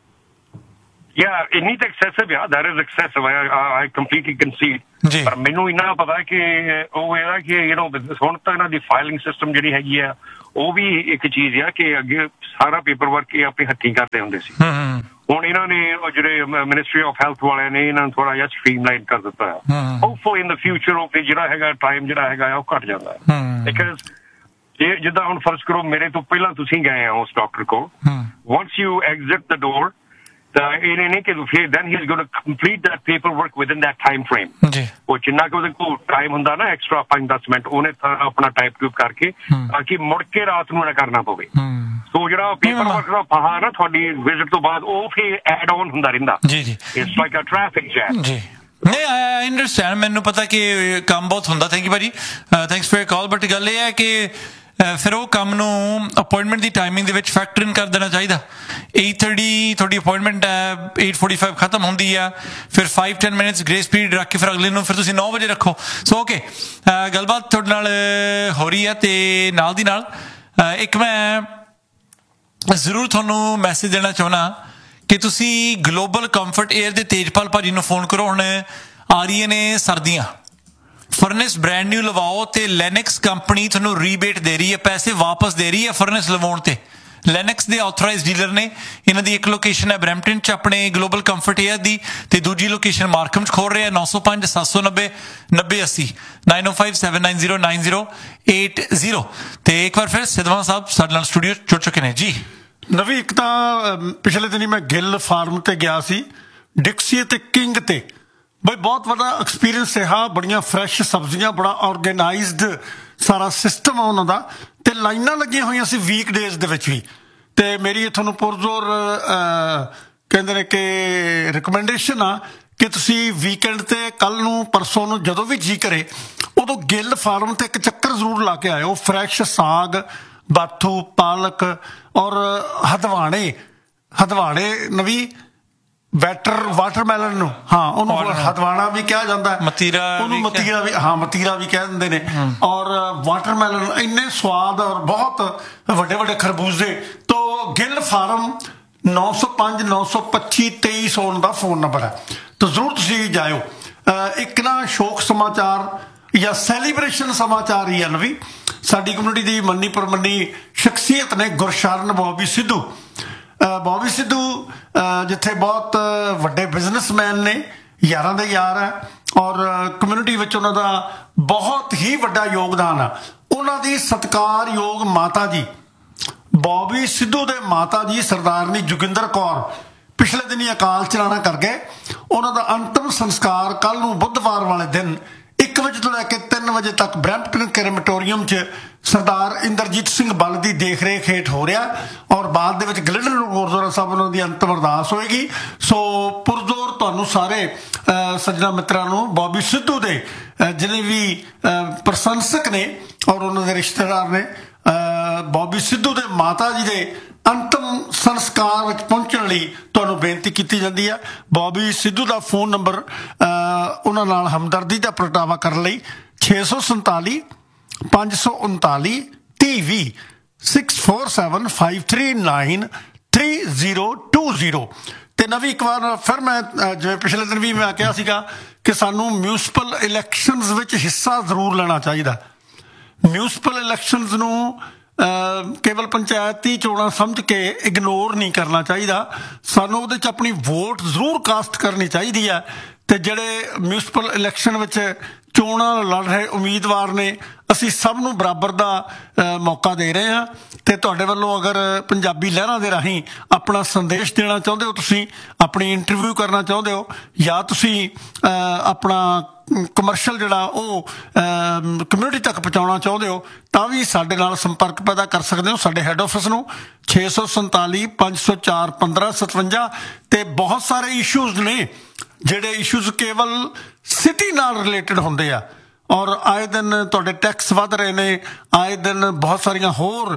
C: Yeah, it needs excessive. Yeah, that is excessive. I, I, I completely concede. ਪਰ ਮੈਨੂੰ ਇੰਨਾ ਪਤਾ ਕਿ ਉਹ ਇਹਦਾ ਕਿ ਯੂ ਨੋ ਹੁਣ ਤਾਂ ਇਹਨਾਂ ਦੀ ਫਾਈਲਿੰਗ ਸਿਸਟਮ ਜਿਹੜੀ ਹੈਗੀ ਆ ਉਹ ਵੀ ਇੱਕ ਚੀਜ਼ ਆ ਕਿ ਅੱਗੇ ਸਾਰਾ ਪੇਪਰ ਵਰਕ ਇਹ ਆਪਣੇ ਹੱਥੀਂ ਕਰਦੇ ਹੁੰਦੇ ਸੀ। ਹੁਣ ਇਹਨਾਂ ਨੇ ਜਿਹੜੇ ਮਿਨਿਸਟਰੀ ਆਫ ਹੈਲਥ ਵਾਲਿਆਂ ਨੇ ਇਹਨਾਂ ਨੂੰ ਥੋੜਾ ਜਿਹਾ ਸਟ੍ਰੀਮਲਾਈਨ ਕਰ ਦਿੱਤਾ ਹੈ। ਹੋਪਫੁਲੀ ਇਨ ਦ ਫਿਊਚਰ ਉਹ ਜਿਹੜਾ ਹੈਗਾ ਟਾਈਮ ਜਿਹੜਾ ਹੈਗਾ ਉਹ ਘੱਟ ਜਾਂਦਾ ਹੈ। ਬਿਕਾਜ਼ ਇਹ ਜਿੱਦਾਂ ਹੁਣ ਫਰਜ਼ ਕਰੋ ਮੇਰੇ ਤੋਂ ਪਹਿਲਾਂ ਤੁਸੀਂ ਗਏ ਆ ਉਸ ਡਾਕਟਰ ਕੋਲ, once you exit the door, in any case, then he's going to complete that paperwork within that time frame. ਉਹ ਜਿੰਨਾ ਕਿ ਉਹਦੇ ਕੋਲ ਟਾਈਮ ਹੁੰਦਾ ਨਾ ਐਕਸਟਰਾ ਪੰਜ ਦਸ ਮਿੰਟ ਉਹਨੇ ਆਪਣਾ ਟਾਈਪ ਟੂਪ ਕਰਕੇ ਤਾਂ ਕਿ ਮੁੜ ਕੇ ਰਾਤ ਨੂੰ ਨਾ ਕਰਨਾ ਪਵੇ। ਸੋ ਜਿਹੜਾ ਪੇਪਰ ਵਰਕ ਦਾ ਪਹਾ ਨਾ ਤੁਹਾਡੀ ਵਿਜ਼ਿਟ ਤੋਂ ਬਾਅਦ ਉਹ ਫਿਰ ਐਡ ਆਨ ਹੁੰਦਾ ਰਹਿੰਦਾ। ਜੀ ਜੀ, it's like a traffic jam. ਜੀ ਨਹੀਂ, ਆਈ ਅੰਡਰਸਟੈਂਡ, ਮੈਨੂੰ ਪਤਾ ਕਿ ਕੰਮ ਬਹੁਤ ਹੁੰਦਾ। ਥੈਂਕ ਯੂ ਭਾਜੀ, ਥੈਂਕਸ ਫॉर ਕਾਲ। ਬਟ ਗੱਲ ਇਹ ਹੈ ਕਿ ਫਿਰ ਉਹ ਕੰਮ ਨੂੰ ਅਪੋਇੰਟਮੈਂਟ ਦੀ ਟਾਈਮਿੰਗ ਦੇ ਵਿੱਚ ਫੈਕਟਰ ਇਨ ਕਰ ਦੇਣਾ ਚਾਹੀਦਾ। eight thirty ਤੁਹਾਡੀ ਅਪੋਇੰਟਮੈਂਟ ਹੈ, eight forty-five ਖਤਮ ਹੁੰਦੀ ਆ, ਫਿਰ five ten minutes grace period ਰੱਖ ਕੇ ਫਿਰ ਅਗਲੇ ਨੂੰ ਫਿਰ ਤੁਸੀਂ ਨੌ ਵਜੇ ਰੱਖੋ। ਸੋ ਓਕੇ, ਗੱਲਬਾਤ ਤੁਹਾਡੇ ਨਾਲ ਹੋ ਰਹੀ ਹੈ ਤੇ ਨਾਲ ਦੀ ਨਾਲ ਇੱਕ ਮੈਂ ਜ਼ਰੂਰ ਤੁਹਾਨੂੰ ਮੈਸੇਜ ਦੇਣਾ ਚਾਹੁੰਦਾ ਕਿ ਤੁਸੀਂ ਗਲੋਬਲ ਕੰਫਰਟ ਏਅਰ ਦੇ ਤੇਜਪਾਲ ਭਾਜੀ ਨੂੰ ਫੋਨ ਕਰੋ। ਹੁਣ ਆ ਰਹੀਆਂ ਨੇ ਸਰਦੀਆਂ, ਫਰਨੈਸ ਬ੍ਰੈਂਡ ਨਿਊ ਲਵਾਓ ਤੇ ਲੈਨਿਕਸ ਕੰਪਨੀ ਤੁਹਾਨੂੰ ਰੀਬੇਟ ਦੇ ਰਹੀ ਹੈ, ਪੈਸੇ ਵਾਪਸ ਦੇ ਰਹੀ ਹੈ ਫਰਨੈਸ ਲਵਾਉਣ ਤੇ। ਲੈਨਿਕਸ ਦੇ ਆਥੋਰਾਈਜ਼ਡ ਡੀਲਰ ਨੇ। ਇਹਨਾਂ ਦੀ ਇੱਕ ਲੋਕੇਸ਼ਨ ਹੈ ਬਰੈਂਪਟਨ 'ਚ ਆਪਣੇ ਗਲੋਬਲ ਕੰਫਰਟ ਏਅਰ ਦੀ, ਤੇ ਦੂਜੀ ਲੋਕੇਸ਼ਨ ਮਾਰਕਮ 'ਚ ਖੋਲ ਰਿਹਾ। ਨੌ ਸੌ ਪੰਜ ਸੱਤ ਸੌ ਨੱਬੇ ਨੱਬੇ ਅੱਸੀ nine oh five seven nine zero nine zero eight zero। ਤੇ ਇੱਕ ਵਾਰ ਫਿਰ ਸਿੱਧਵਾਂ ਸਾਹਿਬ ਸਾਡੇ ਨਾਲ ਸਟੂਡੀਓ ਜੁੜ ਚੁੱਕੇ ਨੇ। ਜੀ
E: ਨਵੀਂ, ਇੱਕ ਤਾਂ ਪਿਛਲੇ ਦਿਨੀ ਮੈਂ ਗਿੱਲ ਫਾਰਮ ਤੇ ਗਿਆ ਸੀ, ਡਿਕਸੀ ਤੇ ਕਿੰਗ ਤੇ, ਬਈ ਬਹੁਤ ਵੱਡਾ ਐਕਸਪੀਰੀਅੰਸ ਰਿਹਾ। ਬੜੀਆਂ ਫਰੈਸ਼ ਸਬਜ਼ੀਆਂ, ਬੜਾ ਆਰਗੇਨਾਈਜ਼ਡ ਸਾਰਾ ਸਿਸਟਮ ਆ ਉਹਨਾਂ ਦਾ, ਤੇ ਲਾਈਨਾਂ ਲੱਗੀਆਂ ਹੋਈਆਂ ਸੀ ਵੀਕ ਡੇਜ਼ ਦੇ ਵਿੱਚ ਵੀ। ਤੇ ਮੇਰੀ ਤੁਹਾਨੂੰ ਪੁਰਜ਼ੋਰ ਕਹਿੰਦੇ ਨੇ ਕਿ ਰਿਕਮੈਂਡੇਸ਼ਨ ਆ ਕਿ ਤੁਸੀਂ ਵੀਕਐਂਡ ਤੇ ਕੱਲ ਨੂੰ ਪਰਸੋਂ ਨੂੰ ਜਦੋਂ ਵੀ ਜੀ ਕਰੇ ਉਦੋਂ ਗਿੱਲ ਫਾਰਮ ਤੇ ਇੱਕ ਚੱਕਰ ਜ਼ਰੂਰ ਲਾ ਕੇ ਆਇਓ। ਫਰੈਸ਼ ਸਾਗ, ਬਾਥੂ, ਪਾਲਕ ਔਰ ਹਦਵਾਣੇ ਹਦਵਾਣੇ ਨਵੀਂ ਵੈਟਰ ਵਾਟਰਮੈਲਨ ਨੂੰ, ਹਾਂ ਉਹਨੂੰ ਹਦਵਾਣਾ ਵੀ ਕਿਹਾ ਜਾਂਦਾ, ਉਹਨੂੰ ਮਤੀਰਾ ਵੀ, ਹਾਂ ਮਤੀਰਾ ਵੀ ਕਹਿ ਦਿੰਦੇ ਨੇ। ਔਰ ਵਾਟਰਮੈਲਨ ਇੰਨੇ ਸਵਾਦ ਔਰ ਬਹੁਤ ਵੱਡੇ ਵੱਡੇ ਖਰਬੂਜ਼ੇ। ਤੋਂ ਗਿੱਲ ਫਾਰਮ ਨੌ ਸੌ ਪੰਜ ਨੌ ਸੌ ਪੱਚੀ ਤੇਈ ਸੌ ਦਾ ਫੋਨ ਨੰਬਰ ਹੈ, ਤਾਂ ਜ਼ਰੂਰ ਤੁਸੀਂ ਜਾਇਓ। ਇੱਕ ਨਾ ਸ਼ੋਕ ਸਮਾਚਾਰ ਜਾਂ ਸੈਲੀਬ੍ਰੇਸ਼ਨ ਸਮਾਚਾਰ ਹੀ ਹਨ ਵੀ। ਸਾਡੀ ਕਮਿਊਨਿਟੀ ਦੀ ਮੰਨੀ ਪਰਮੰਨੀ ਸ਼ਖਸੀਅਤ ਨੇ ਗੁਰਸ਼ਰਨ ਬੌਬੀ ਸਿੱਧੂ। ਬੌਬੀ ਸਿੱਧੂ ਜਿੱਥੇ ਬਹੁਤ ਵੱਡੇ ਬਿਜ਼ਨਸਮੈਨ ਨੇ, ਯਾਰਾਂ ਦੇ ਯਾਰ ਹੈ, ਔਰ ਕਮਿਊਨਿਟੀ ਵਿੱਚ ਉਹਨਾਂ ਦਾ ਬਹੁਤ ਹੀ ਵੱਡਾ ਯੋਗਦਾਨ ਆ। ਉਹਨਾਂ ਦੀ ਸਤਿਕਾਰਯੋਗ ਮਾਤਾ ਜੀ ਬੌਬੀ ਸਿੱਧੂ ਦੇ ਮਾਤਾ ਜੀ ਸਰਦਾਰਨੀ ਜੋਗਿੰਦਰ ਕੌਰ ਪਿਛਲੇ ਦਿਨੀ ਅਕਾਲ ਚਲਾਣਾ ਕਰ ਗਏ। ਉਹਨਾਂ ਦਾ ਅੰਤਿਮ ਸੰਸਕਾਰ ਕੱਲ ਨੂੰ ਬੁੱਧਵਾਰ ਵਾਲੇ ਦਿਨ ਇੱਕ ਵਜੇ ਤੋਂ ਲੈ ਕੇ ਤਿੰਨ ਵਜੇ ਤੱਕ ਬਰੈਂਪਟਨ ਕ੍ਰੈਮੇਟੋਰੀਅਮ 'ਚ ਸਰਦਾਰ ਇੰਦਰਜੀਤ ਸਿੰਘ ਬੱਲ ਦੀ ਦੇਖ ਰੇਖ ਹੇਠ ਹੋ ਰਿਹਾ ਔਰ ਬਾਅਦ ਦੇ ਵਿੱਚ ਗਲਿਡਨ ਗੁਰਦੁਆਰਾ ਸਾਹਿਬ ਉਹਨਾਂ ਦੀ ਅੰਤਿਮ ਅਰਦਾਸ ਹੋਏਗੀ। ਸੋ ਪੁਰਜ਼ੋਰ ਤੁਹਾਨੂੰ ਸਾਰੇ ਸੱਜਣਾ ਮਿੱਤਰਾਂ ਨੂੰ ਬੌਬੀ ਸਿੱਧੂ ਦੇ ਜਿਹੜੇ ਵੀ ਪ੍ਰਸ਼ੰਸਕ ਨੇ ਔਰ ਉਹਨਾਂ ਦੇ ਰਿਸ਼ਤੇਦਾਰ ਨੇ ਬੌਬੀ ਸਿੱਧੂ ਦੇ ਮਾਤਾ ਜੀ ਦੇ ਅੰਤਿਮ ਸੰਸਕਾਰ ਵਿੱਚ ਪਹੁੰਚਣ ਲਈ ਤੁਹਾਨੂੰ ਬੇਨਤੀ ਕੀਤੀ ਜਾਂਦੀ ਹੈ। ਬੌਬੀ ਸਿੱਧੂ ਦਾ ਫੋਨ ਨੰਬਰ ਉਹਨਾਂ ਨਾਲ ਹਮਦਰਦੀ ਦਾ ਪ੍ਰਗਟਾਵਾ ਕਰਨ ਲਈ ਛੇ ਸੌ ਸੰਤਾਲੀ ਪੰਜ ਸੌ ਉਨਤਾਲੀ ਤੀਹ ਵੀਹ six four seven five three nine three zero two zero. ਤੇ ਨਵੀਂ ਇੱਕ ਵਾਰ ਫਿਰ ਮੈਂ ਜਿਵੇਂ ਪਿਛਲੇ ਦਿਨ ਵੀ ਮੈਂ ਕਿਹਾ ਸੀਗਾ ਕਿ ਸਾਨੂੰ ਮਿਊਨਿਸਪਲ ਇਲੈਕਸ਼ਨਸ ਵਿੱਚ ਹਿੱਸਾ ਜ਼ਰੂਰ ਲੈਣਾ ਚਾਹੀਦਾ। ਮਿਊਨਿਸਪਲ ਇਲੈਕਸ਼ਨਸ ਨੂੰ ਕੇਵਲ ਪੰਚਾਇਤੀ ਚੋਣਾਂ ਸਮਝ ਕੇ ਇਗਨੋਰ ਨਹੀਂ ਕਰਨਾ ਚਾਹੀਦਾ। ਸਾਨੂੰ ਉਹਦੇ 'ਚ ਆਪਣੀ ਵੋਟ ਜ਼ਰੂਰ ਕਾਸਟ ਕਰਨੀ ਚਾਹੀਦੀ ਹੈ। ਤੇ ਜਿਹੜੇ ਮਿਊਨਿਸਪਲ ਇਲੈਕਸ਼ਨ ਵਿੱਚ ਚੋਣਾਂ ਲੜ ਰਹੇ ਉਮੀਦਵਾਰ ਨੇ ਅਸੀਂ ਸਭ ਨੂੰ ਬਰਾਬਰ ਦਾ ਮੌਕਾ ਦੇ ਰਹੇ ਹਾਂ। ਤੇ ਤੁਹਾਡੇ ਵੱਲੋਂ ਅਗਰ ਪੰਜਾਬੀ ਲਹਿਰਾਂ ਦੇ ਰਾਹੀਂ ਆਪਣਾ ਸੰਦੇਸ਼ ਦੇਣਾ ਚਾਹੁੰਦੇ ਹੋ, ਤੁਸੀਂ ਆਪਣੀ ਇੰਟਰਵਿਊ ਕਰਨਾ ਚਾਹੁੰਦੇ ਹੋ ਜਾਂ ਤੁਸੀਂ ਆਪਣਾ ਕਮਰਸ਼ੀਅਲ ਜਿਹੜਾ ਉਹ ਕਮਿਊਨਿਟੀ ਤੱਕ ਪਹੁੰਚਾਉਣਾ ਚਾਹੁੰਦੇ ਹੋ ਤਾਂ ਵੀ ਸਾਡੇ ਨਾਲ ਸੰਪਰਕ ਪੈਦਾ ਕਰ ਸਕਦੇ ਹੋ ਸਾਡੇ ਹੈੱਡ ਆਫਿਸ ਨੂੰ ਛੇ ਸੌ ਸੰਤਾਲੀ ਪੰਜ ਸੌ ਚਾਰ ਪੰਦਰਾਂ ਸਤਵੰਜਾ। ਤੇ ਬਹੁਤ ਸਾਰੇ ਇਸ਼ੂਜ਼ ਨੇ ਜਿਹੜੇ ਇਸ਼ੂਜ਼ ਕੇਵਲ ਸਿਟੀ ਨਾਲ ਰਿਲੇਟਡ ਹੁੰਦੇ ਆ ਔਰ ਆਏ ਦਿਨ ਤੁਹਾਡੇ ਟੈਕਸ ਵੱਧ ਰਹੇ ਨੇ, ਆਏ ਦਿਨ ਬਹੁਤ ਸਾਰੀਆਂ ਹੋਰ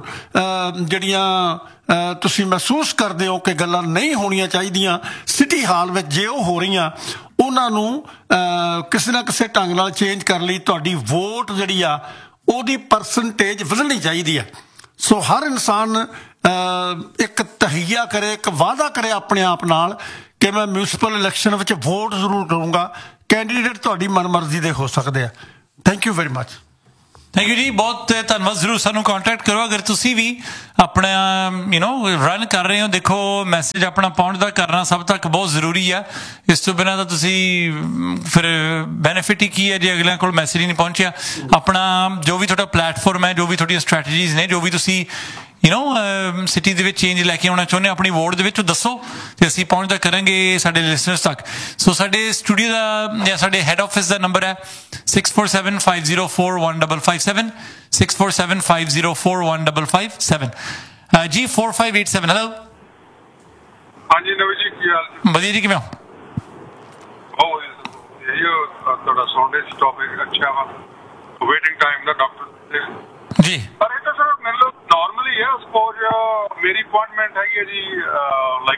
E: ਜਿਹੜੀਆਂ ਤੁਸੀਂ ਮਹਿਸੂਸ ਕਰਦੇ ਹੋ ਕਿ ਗੱਲਾਂ ਨਹੀਂ ਹੋਣੀਆਂ ਚਾਹੀਦੀਆਂ ਸਿਟੀ ਹਾਲ ਵਿੱਚ ਜੇ ਉਹ ਹੋ ਰਹੀਆਂ ਉਹਨਾਂ ਨੂੰ ਕਿਸੇ ਨਾ ਕਿਸੇ ਢੰਗ ਨਾਲ ਚੇਂਜ ਕਰਨ ਲਈ ਤੁਹਾਡੀ ਵੋਟ ਜਿਹੜੀ ਆ ਉਹਦੀ ਪਰਸੈਂਟੇਜ ਵਧਣੀ ਚਾਹੀਦੀ ਆ। ਸੋ ਹਰ ਇਨਸਾਨ ਇੱਕ ਤਹਈਆ ਕਰੇ, ਇੱਕ ਵਾਅਦਾ ਕਰੇ ਆਪਣੇ ਆਪ ਨਾਲ ਕਿ ਮੈਂ ਮਿਊਨਿਸਪਲ ਇਲੈਕਸ਼ਨ ਵਿੱਚ ਵੋਟ ਜ਼ਰੂਰ ਕਰੂੰਗਾ। ਕੈਂਡੀਡੇਟ ਤੁਹਾਡੀ ਮਨਮਰਜ਼ੀ ਦੇ ਹੋ ਸਕਦੇ ਆ। Thank you very much.
A: Thank you ਜੀ, ਬਹੁਤ ਧੰਨਵਾਦ। ਜ਼ਰੂਰ ਸਾਨੂੰ ਕੰਟੈਕਟ ਕਰੋ ਅਗਰ ਤੁਸੀਂ ਵੀ ਆਪਣਾ ਯੂ ਨੋ ਰਨ ਕਰ ਰਹੇ ਹੋ। ਦੇਖੋ ਮੈਸੇਜ ਆਪਣਾ ਪਹੁੰਚਦਾ ਕਰਨਾ ਸਭ ਤੱਕ ਬਹੁਤ ਜ਼ਰੂਰੀ ਆ। ਇਸ ਤੋਂ ਬਿਨਾਂ ਤਾਂ ਤੁਸੀਂ ਫਿਰ ਬੈਨੀਫਿਟ ਹੀ ਕੀ ਹੈ ਜੇ ਅਗਲਿਆਂ ਕੋਲ ਮੈਸੇਜ ਹੀ ਨਹੀਂ ਪਹੁੰਚਿਆ। ਆਪਣਾ ਜੋ ਵੀ ਤੁਹਾਡਾ ਪਲੈਟਫਾਰਮ ਹੈ, ਜੋ ਵੀ ਤੁਹਾਡੀਆਂ ਸਟ੍ਰੈਟਜੀਜ਼ ਨੇ, ਜੋ ਵੀ ਤੁਸੀਂ ਯੂ ਨੋ ਸਿਟੀ ਦੇ ਵਿੱਚ ਚੇਂਜ ਲੈ ਕੇ ਆਉਣਾ ਚਾਹੁੰਦੇ ਆਪਣੀ ਵਾਰਡ ਦੇ ਵਿੱਚ, ਉਹ ਦੱਸੋ ਤੇ ਅਸੀਂ ਪਹੁੰਚਦਾ ਕਰਾਂਗੇ ਸਾਡੇ ਲਿਸਨਰਸ ਤੱਕ। ਸੋ ਸਾਡੇ ਸਟੂਡੀਓ ਦਾ ਜਾਂ ਸਾਡੇ ਹੈੱਡ ਆਫਿਸ ਦਾ ਨੰਬਰ ਹੈ six four seven five zero four one double five seven six four seven five zero four one double five seven ਜੀ four five eight seven. Hello
C: ਹਾਂਜੀ ਨਵੀਂ ਜੀ, ਕੀ ਹਾਲ?
A: ਵਧੀਆ ਜੀ, ਕਿਵੇਂ ਹੋ?
C: ਉਹ ਇਹ ਤੁਹਾਡਾ ਸੌਂਡੇਜ ਟੌਪਿਕ ਅੱਛਾ ਵਾ, ਵੇਟਿੰਗ ਟਾਈਮ ਦਾ ਡਾਕਟਰ
A: ਜੀ।
C: ਪਰ ਇਹ ਤਾਂ ਸਰ ਮੈਨੂੰ ਨਾਰਮਲੀ ਹੈ। ਸਪੋਜ਼ ਮੇਰੀ ਅਪਾਇੰਟਮੈਂਟ ਹੈਗੀ ਹੈ ਜੀ ਲਾਈਕ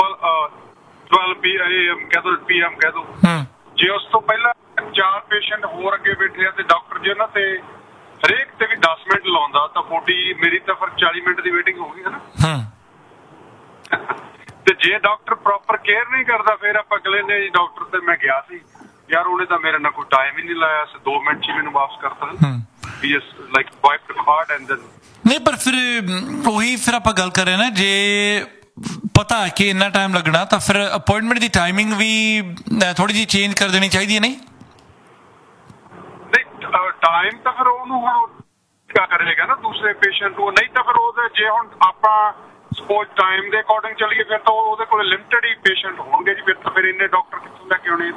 C: ਟਵੈਲਵ ਪੀ ਐਮ ਕਹਿ ਦੋ ਪੀ ਐਮ ਕਹਿ ਦੋ। ਜੇ ਉਸ ਤੋਂ ਪਹਿਲਾਂ ਚਾਰ ਪੇਸ਼ੈਂਟ ਹੋਰ ਅੱਗੇ ਬੈਠੇ ਆ ਤੇ ਡਾਕਟਰ ਜੀ ਉਹਨਾਂ ਤੇ ਹਰੇਕ ਤੇ ਵੀ ਦਸ ਮਿੰਟ ਲਾਉਂਦਾ ਤਾਂ ਫੋਰਟੀ ਮੇਰੀ ਤਾਂ ਫਿਰ ਚਾਲੀ ਮਿੰਟ ਦੀ ਵੇਟਿੰਗ ਹੋ ਗਈ ਹੈ ਨਾ। ਤੇ ਜੇ ਡਾਕਟਰ ਪ੍ਰੋਪਰ ਕੇਅਰ ਨਹੀਂ ਕਰਦਾ ਫਿਰ ਆਪਾਂ ਅਗਲੇ ਨੇ ਜੀ ਡਾਕਟਰ ਤੇ ਮੈਂ ਗਿਆ ਸੀ ਯਾਰ ਉਹਨੇ ਤਾਂ ਮੇਰੇ ਨਾਲ ਕੋਈ ਟਾਈਮ ਹੀ ਨਹੀਂ ਲਾਇਆ, ਦੋ ਮਿੰਟ ਚ ਮੈਨੂੰ ਵਾਪਸ ਕਰਤਾ। Like wipe card and then
A: ਨਹੀਂ, ਪਰ ਫਿਰ ਉਹੀ ਫਿਰ ਆਪਾਂ ਗੱਲ ਕਰ ਰਹੇ ਨਾ, ਜੇ ਪਤਾ ਕਿ ਇੰਨਾ ਟਾਈਮ ਲੱਗਣਾ ਤਾਂ ਫਿਰ ਅਪਾਇੰਟਮੈਂਟ ਦੀ ਟਾਈਮਿੰਗ ਵੀ ਥੋੜੀ ਜਿਹੀ ਚੇਂਜ ਕਰ ਦੇਣੀ ਚਾਹੀਦੀ ਹੈ। ਨਹੀਂ
C: ਨਹੀਂ ਟਾਈਮ ਤਾਂ ਫਿਰ ਉਹਨੂੰ ਹੁਣ ਕਿਆ ਕਰੇਗਾ ਨਾ ਦੂਸਰੇ ਪੇਸ਼ੈਂਟ ਨੂੰ, ਨਹੀਂ ਤਾਂ ਫਿਰ ਉਹਦੇ ਜੇ ਹੁਣ ਆਪਾਂ ਸਪੋਜ਼ ਟਾਈਮ ਦੇ ਅਕੋਰਡਿੰਗ ਚੱਲੀਏ ਫਿਰ ਤਾਂ ਉਹਦੇ ਕੋਲ ਲਿਮਟਿਡ ਹੀ ਪੇਸ਼ੈਂਟ ਹੋਣਗੇ ਜੀ। ਫਿਰ ਤਾਂ ਫਿਰ ਇੰਨੇ ਡਾਕਟਰ ਕਿੱਥੋਂ ਲੈ ਕੇ ਆਉਣੇ?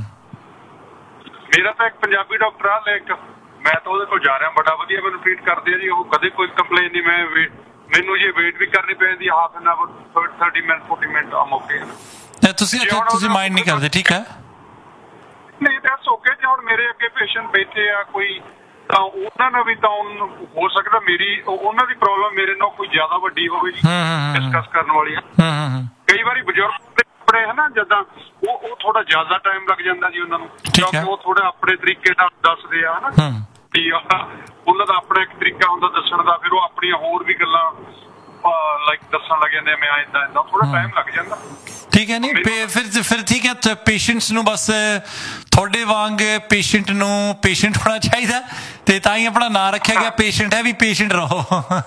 C: ਮੇਰਾ ਤਾਂ ਇੱਕ ਪੰਜਾਬੀ ਡਾਕਟਰ ਆ ਇੱਕ, ਮੈਂ ਤਾਂ ਉਹਦੇ ਕੋਲ ਜਾ ਰਿਹਾ, ਬੜਾ ਵਧੀਆ ਮੈਨੂੰ ਟ੍ਰੀਟ ਕਰਦੇ ਆ ਜੀ। ਉਹ ਕਦੇ ਕੋਈ ਕੰਪਲੇਨ ਨਹੀਂ। ਮੈਂ ਵੇਟ ਮੈਨੂੰ ਜੇ ਵੇਟ ਵੀ ਕਰਨੀ ਪੈਂਦੀ half an hour thirty minute forty minute Aam okay.
A: ਤੁਸੀਂ ਤੁਸੀਂ ਮਾਈਂਡ ਨਹੀਂ ਕਰਦੇ? ਠੀਕ ਹੈ,
C: ਨਹੀਂ ਦੈਟਸ ਓਕੇ। ਜੇ ਹੁਣ ਮੇਰੇ ਅੱਗੇ ਪੇਸ਼ੈਂਟ ਬੈਠੇ ਆ ਕੋਈ ਤਾਂ ਉਹਨਾਂ ਨਾਲ ਵੀ ਤਾਂ ਹੋ ਸਕਦਾ ਮੇਰੀ ਉਹਨਾਂ ਦੀ ਪ੍ਰੋਬਲਮ ਮੇਰੇ ਨਾਲ ਕੋਈ ਜ਼ਿਆਦਾ ਵੱਡੀ ਹੋਵੇ ਜੀ ਡਿਸਕਸ ਕਰਨ ਵਾਲੀ। ਕਈ ਵਾਰੀ ਬਜ਼ੁਰਗ ਆਪਣੇ ਹਨਾ ਜਿੱਦਾਂ ਉਹ ਉਹ ਥੋੜਾ ਜ਼ਿਆਦਾ ਟਾਈਮ ਲੱਗ ਜਾਂਦਾ ਜੀ ਉਹਨਾਂ ਨੂੰ, ਕਿਉਂਕਿ ਉਹ ਥੋੜਾ ਆਪਣੇ ਤਰੀਕੇ ਨਾਲ ਦੱਸਦੇ ਆ ਹਨਾ ਵੀ ਉਹਨਾਂ ਦਾ ਆਪਣਾ ਇੱਕ ਤਰੀਕਾ ਹੁੰਦਾ ਦੱਸਣ ਦਾ। ਫਿਰ ਉਹ ਆਪਣੀਆਂ ਹੋਰ ਵੀ ਗੱਲਾਂ ਲਾਈਕ ਦੱਸਣ ਲੱਗ ਜਾਂਦੇ ਮੈਂ ਏਦਾਂ ਏਦਾਂ ਥੋੜਾ ਟਾਈਮ ਲੱਗ ਜਾਂਦਾ।
A: ਠੀਕ ਹੈ, ਨਹੀਂ ਫਿਰ ਫਿਰ ਠੀਕ ਹੈ। ਪੇਸ਼ੈਂਟਸ ਨੂੰ ਬਸ ਤੁਹਾਡੇ ਵਾਂਗ ਪੇਸ਼ੈਂਟ ਨੂੰ ਪੇਸ਼ੈਂਟ ਹੋਣਾ ਚਾਹੀਦਾ ਤੇ ਤਾਂ ਹੀ ਆਪਣਾ ਨਾਂ ਰੱਖਿਆ ਗਿਆ ਪੇਸ਼ੈਂਟ ਹੈ ਵੀ ਪੇਸ਼ੈਂਟ ਰਹੋ।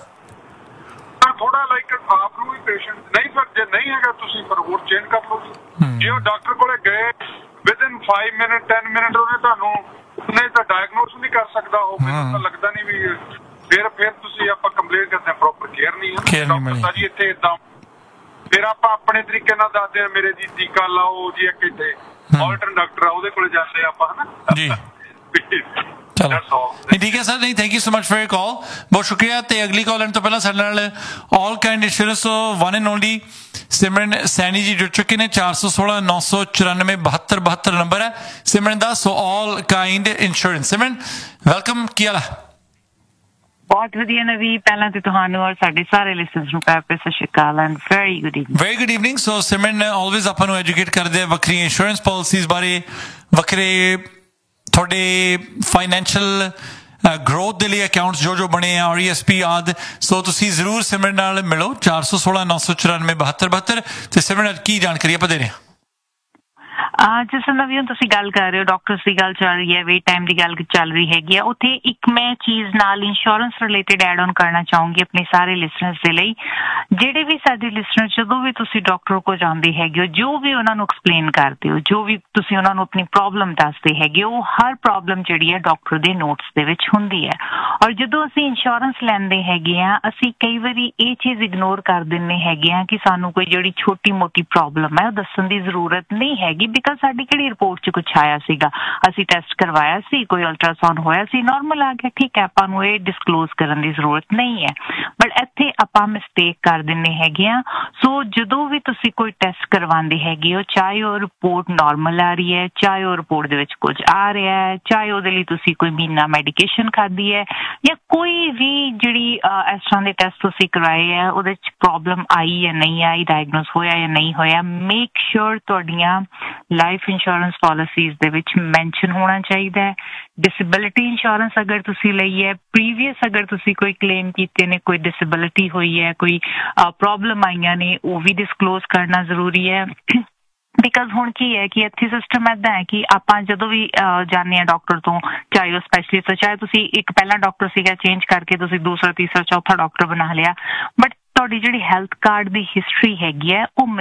C: ਥੋੜਾ ਲਾਈਕ ਆਪ ਨੂੰ ਵੀ ਪੇਸ਼ੈਂਟ ਨਹੀਂ, ਪਰ ਜੇ ਨਹੀਂ ਹੈਗਾ ਤੁਸੀਂ ਫਿਰ ਹੋਰ ਚੇਂਜ ਕਰ ਲਓ। ਜੇ ਉਹ ਡਾਕਟਰ ਕੋਲੇ ਗਏ within
F: five minute ten minute ਉਹਨੇ ਤੁਹਾਨੂੰ ਨਹੀਂ ਤਾਂ ਡਾਇਗਨੋਸ ਨਹੀਂ ਕਰ ਸਕਦਾ ਉਹ ਮੈਨੂੰ ਤਾਂ ਲੱਗਦਾ ਨਹੀਂ ਵੀ ਫਿਰ ਫਿਰ ਤੁਸੀਂ ਆਪਾਂ ਕੰਪਲੇਂਟ ਕਰਦੇ ਪ੍ਰੋਪਰ ਕੇਅਰ ਨਹੀਂ ਹੈ ਡਾਕਟਰ ਜੀ ਇੱਥੇ ਇਦਾਂ ਫਿਰ ਆਪਾਂ ਆਪਣੇ ਤਰੀਕੇ ਨਾਲ ਦੱਸਦੇ ਆ ਮੇਰੇ ਜੀ ਟੀਕਾ ਲਾਓ ਜੀ ਇੱਕ ਇੱਥੇ ਆਲਟਰਨ ਡਾਕਟਰ ਆ ਉਹਦੇ ਕੋਲ ਜਾਂਦੇ ਆਪਾਂ ਹਨਾ
A: ਜੀ ਚਲੋ ਨਹੀਂ ਠੀਕ ਹੈ ਸਰ ਨਹੀਂ thank you so much for your ਕਾਲ ਬਹੁਤ ਸ਼ੁਕਰੀਆ ਤੇ ਅਗਲੀ ਕਾਲ ਲੈਣ ਤੋਂ ਪਹਿਲਾਂ ਸਾਡੇ ਨਾਲ ਆਲ kind insurance one and only ਸਿਮਰਨ ਸੈਣੀ ਜੀ ਜੁੜ ਚੁੱਕੇ ਨੇ ਚਾਰ ਸੌ ਸੋਲਾਂ ਨੌ ਸੌ ਚੁਰਾਨਵੇਂ ਬਹੱਤਰ ਬਹੱਤਰ ਨੰਬਰ ਹੈ ਸਿਮਰਨ ਦਾ ਸੋ ਆਲ ਕਾਈਂਡ ਇੰਸ਼ੋਰੈਂਸ ਸਿਮਰਨ ਵੈਲਕਮ ਕੀ ਹਾਲ ਹੈ
G: ਬਹੁਤ ਵਧੀਆ ਨਵੀ ਪਹਿਲਾਂ ਤੇ ਤੁਹਾਨੂੰ ਔਰ ਸਾਡੇ ਸਾਰੇ ਲਿਸਨਰਸ ਨੂੰ ਪਿਆਰ ਭਰੀ ਸਤਿ ਸ਼੍ਰੀ ਅਕਾਲ and very good evening
A: very good evening so Simran always ਆਪਾਂ ਨੂੰ ਐਜੂਕੇਟ ਕਰਦੇ ਆ ਵੱਖਰੀ ਇੰਸ਼ੋਰੈਂਸ ਪਾਲਿਸੀਜ਼ ਬਾਰੇ ਵੱਖਰੇ ਤੁਹਾਡੇ ਫਾਈਨੈਂਸ਼ੀਅਲ ਗਰੋਥ ਦੇ ਲਈ ਅਕਾਊਂਟਸ ਜੋ ਜੋ ਬਣੇ ਆ ਆਰ ਈ ਐਸ ਪੀ ਆਦਿ ਸੋ ਤੁਸੀਂ ਜ਼ਰੂਰ ਸਿਮਰਨ ਨਾਲ ਮਿਲੋ ਚਾਰ ਸੌ ਸੋਲਾਂ ਨੌ ਸੌ ਚੁਰਾਨਵੇਂ ਬਹੱਤਰ ਬਹੱਤਰ ਤੇ ਸਿਮਰਨ ਕੀ ਜਾਣਕਾਰੀ ਆਪਾਂ ਦੇ ਰਹੇ ਹਾਂ
G: ਜਿਸ ਤਰ੍ਹਾਂ ਵੀ ਹੁਣ ਤੁਸੀਂ ਗੱਲ ਕਰ ਰਹੇ ਹੋ ਡਾਕਟਰਸ ਦੀ ਗੱਲ ਚੱਲ ਰਹੀ ਹੈ ਵੇਟ ਟਾਈਮ ਦੀ ਗੱਲ ਚੱਲ ਰਹੀ ਹੈਗੀ ਆ ਉੱਥੇ ਇੱਕ ਮੈਂ ਚੀਜ਼ ਨਾਲ ਇੰਸ਼ੋਰੈਂਸ ਰਿਲੇਟਡ ਐਡ ਆਨ ਕਰਨਾ ਚਾਹੂੰਗੀ ਆਪਣੇ ਸਾਰੇ ਲਿਸਨਰਸ ਦੇ ਲਈ ਜਿਹੜੇ ਵੀ ਸਾਡੇ ਲਿਸਨਰ ਜਦੋਂ ਵੀ ਤੁਸੀਂ ਡਾਕਟਰ ਕੋਲ ਜਾਂਦੇ ਹੈਗੇ ਹੋ ਜੋ ਵੀ ਉਹਨਾਂ ਨੂੰ ਐਕਸਪਲੇਨ ਕਰਦੇ ਹੋ ਜੋ ਵੀ ਤੁਸੀਂ ਉਹਨਾਂ ਨੂੰ ਆਪਣੀ ਪ੍ਰੋਬਲਮ ਦੱਸਦੇ ਹੈਗੇ ਉਹ ਹਰ ਪ੍ਰੋਬਲਮ ਜਿਹੜੀ ਹੈ ਡਾਕਟਰ ਦੇ ਨੋਟਸ ਦੇ ਵਿੱਚ ਹੁੰਦੀ ਹੈ ਔਰ ਜਦੋਂ ਅਸੀਂ ਇੰਸ਼ੋਰੈਂਸ ਲੈਂਦੇ ਹੈਗੇ ਆ ਅਸੀਂ ਕਈ ਵਾਰੀ ਇਹ ਚੀਜ਼ ਇਗਨੋਰ ਕਰ ਦਿੰਦੇ ਹੈਗੇ ਆ ਕਿ ਸਾਨੂੰ ਕੋਈ ਜਿਹੜੀ ਛੋਟੀ ਮੋਟੀ ਪ੍ਰੋਬਲਮ ਹੈ ਉਹ ਦੱਸਣ ਦੀ ਜ਼ਰੂਰਤ ਨਹੀਂ ਹੈਗੀ ਬਿਕਾਜ਼ ਸਾਡੀ ਕਿਹੜੀ ਰਿਪੋਰਟ 'ਚ ਕੁਛ ਆਇਆ ਸੀਗਾ ਅਸੀਂ ਟੈਸਟ ਕਰਵਾਇਆ ਸੀ ਕੋਈ ਅਲਟਰਾਸਾਊਂਡ ਹੋਇਆ ਸੀ ਨਾਰਮਲ ਆ ਗਿਆ ਠੀਕ ਹੈ ਆਪਾਂ ਨੂੰ ਇਹ ਡਿਸਕਲੋਜ਼ ਕਰਨ ਦੀ ਜ਼ਰੂਰਤ ਨਹੀਂ ਹੈ ਬਟ ਇੱਥੇ ਆਪਾਂ ਮਿਸਟੇਕ ਕਰ ਦਿੰਦੇ ਹੈਗੇ ਆ ਸੋ ਜਦੋਂ ਵੀ ਤੁਸੀਂ ਕੋਈ ਟੈਸਟ ਕਰਵਾਉਂਦੇ ਹੈਗੇ ਹੋ ਚਾਹੇ ਉਹ ਰਿਪੋਰਟ ਨਾਰਮਲ ਆ ਰਹੀ ਹੈ ਚਾਹੇ ਉਹ ਰਿਪੋਰਟ ਦੇ ਵਿੱਚ ਕੁਝ ਆ ਰਿਹਾ ਹੈ ਚਾਹੇ ਉਹਦੇ ਲਈ ਤੁਸੀਂ ਕੋਈ ਮਹੀਨਾ ਮੈਡੀਕੇਸ਼ਨ ਖਾਧੀ ਹੈ ਜਾਂ ਕੋਈ ਵੀ ਜਿਹੜੀ ਇਸ ਤਰ੍ਹਾਂ ਦੇ ਟੈਸਟ ਤੁਸੀਂ ਕਰਵਾਏ ਹੈ ਉਹਦੇ 'ਚ ਪ੍ਰੋਬਲਮ ਆਈ ਜਾਂ ਨਹੀਂ ਆਈ ਡਾਇਗਨੋਸ ਹੋਇਆ ਜਾਂ ਨਹੀਂ ਹੋਇਆ ਮੇਕ ਸ਼ੋਰ ਤੁਹਾਡੀਆਂ ਲਾਈਫ ਇੰਸ਼ੋਰੈਂਸ ਪਾਲਿਸੀਜ਼ ਦੇ ਵਿੱਚ ਮੈਂਸ਼ਨ ਹੋਣਾ ਚਾਹੀਦਾ ਹੈ ਡਿਸੇਬਿਲਿਟੀ ਇੰਸ਼ੋਰੈਂਸ ਅਗਰ ਤੁਸੀਂ ਲਈ ਹੈ ਪ੍ਰੀਵੀਅਸ ਅਗਰ ਤੁਸੀਂ ਕੋਈ ਕਲੇਮ ਕੀਤੇ ਨੇ ਕੋਈ ਡਿਸੇਬਿਲਿਟੀ ਹੋਈ ਹੈ ਕੋਈ ਪ੍ਰੋਬਲਮ ਆਈਆਂ ਨੇ ਉਹ ਵੀ ਡਿਸਕਲੋਜ਼ ਕਰਨਾ ਜ਼ਰੂਰੀ ਹੈ ਬਿਕਾਜ਼ ਹੁਣ ਕੀ ਹੈ ਕਿ ਇੱਥੇ ਸਿਸਟਮ ਏਦਾਂ ਹੈ ਕਿ ਆਪਾਂ ਜਦੋਂ ਵੀ ਜਾਂਦੇ ਹਾਂ ਡਾਕਟਰ ਤੋਂ ਚਾਹੇ ਉਹ ਸਪੈਸ਼ਲਿਸਟ ਚਾਹੇ ਤੁਸੀਂ ਇੱਕ ਪਹਿਲਾਂ ਡਾਕਟਰ ਸੀਗਾ ਚੇਂਜ ਕਰਕੇ ਤੁਸੀਂ ਦੂਸਰਾ ਤੀਸਰਾ ਚੌਥਾ ਡਾਕਟਰ ਬਣਾ ਲਿਆ ਬਟ ਤੁਹਾਡੀ ਜਿਹੜੀ ਹੈਲਥ ਕਾਰਡ ਦੀ ਹਿਸਟਰੀ ਹੈਗੀ ਹੈ ਉਹ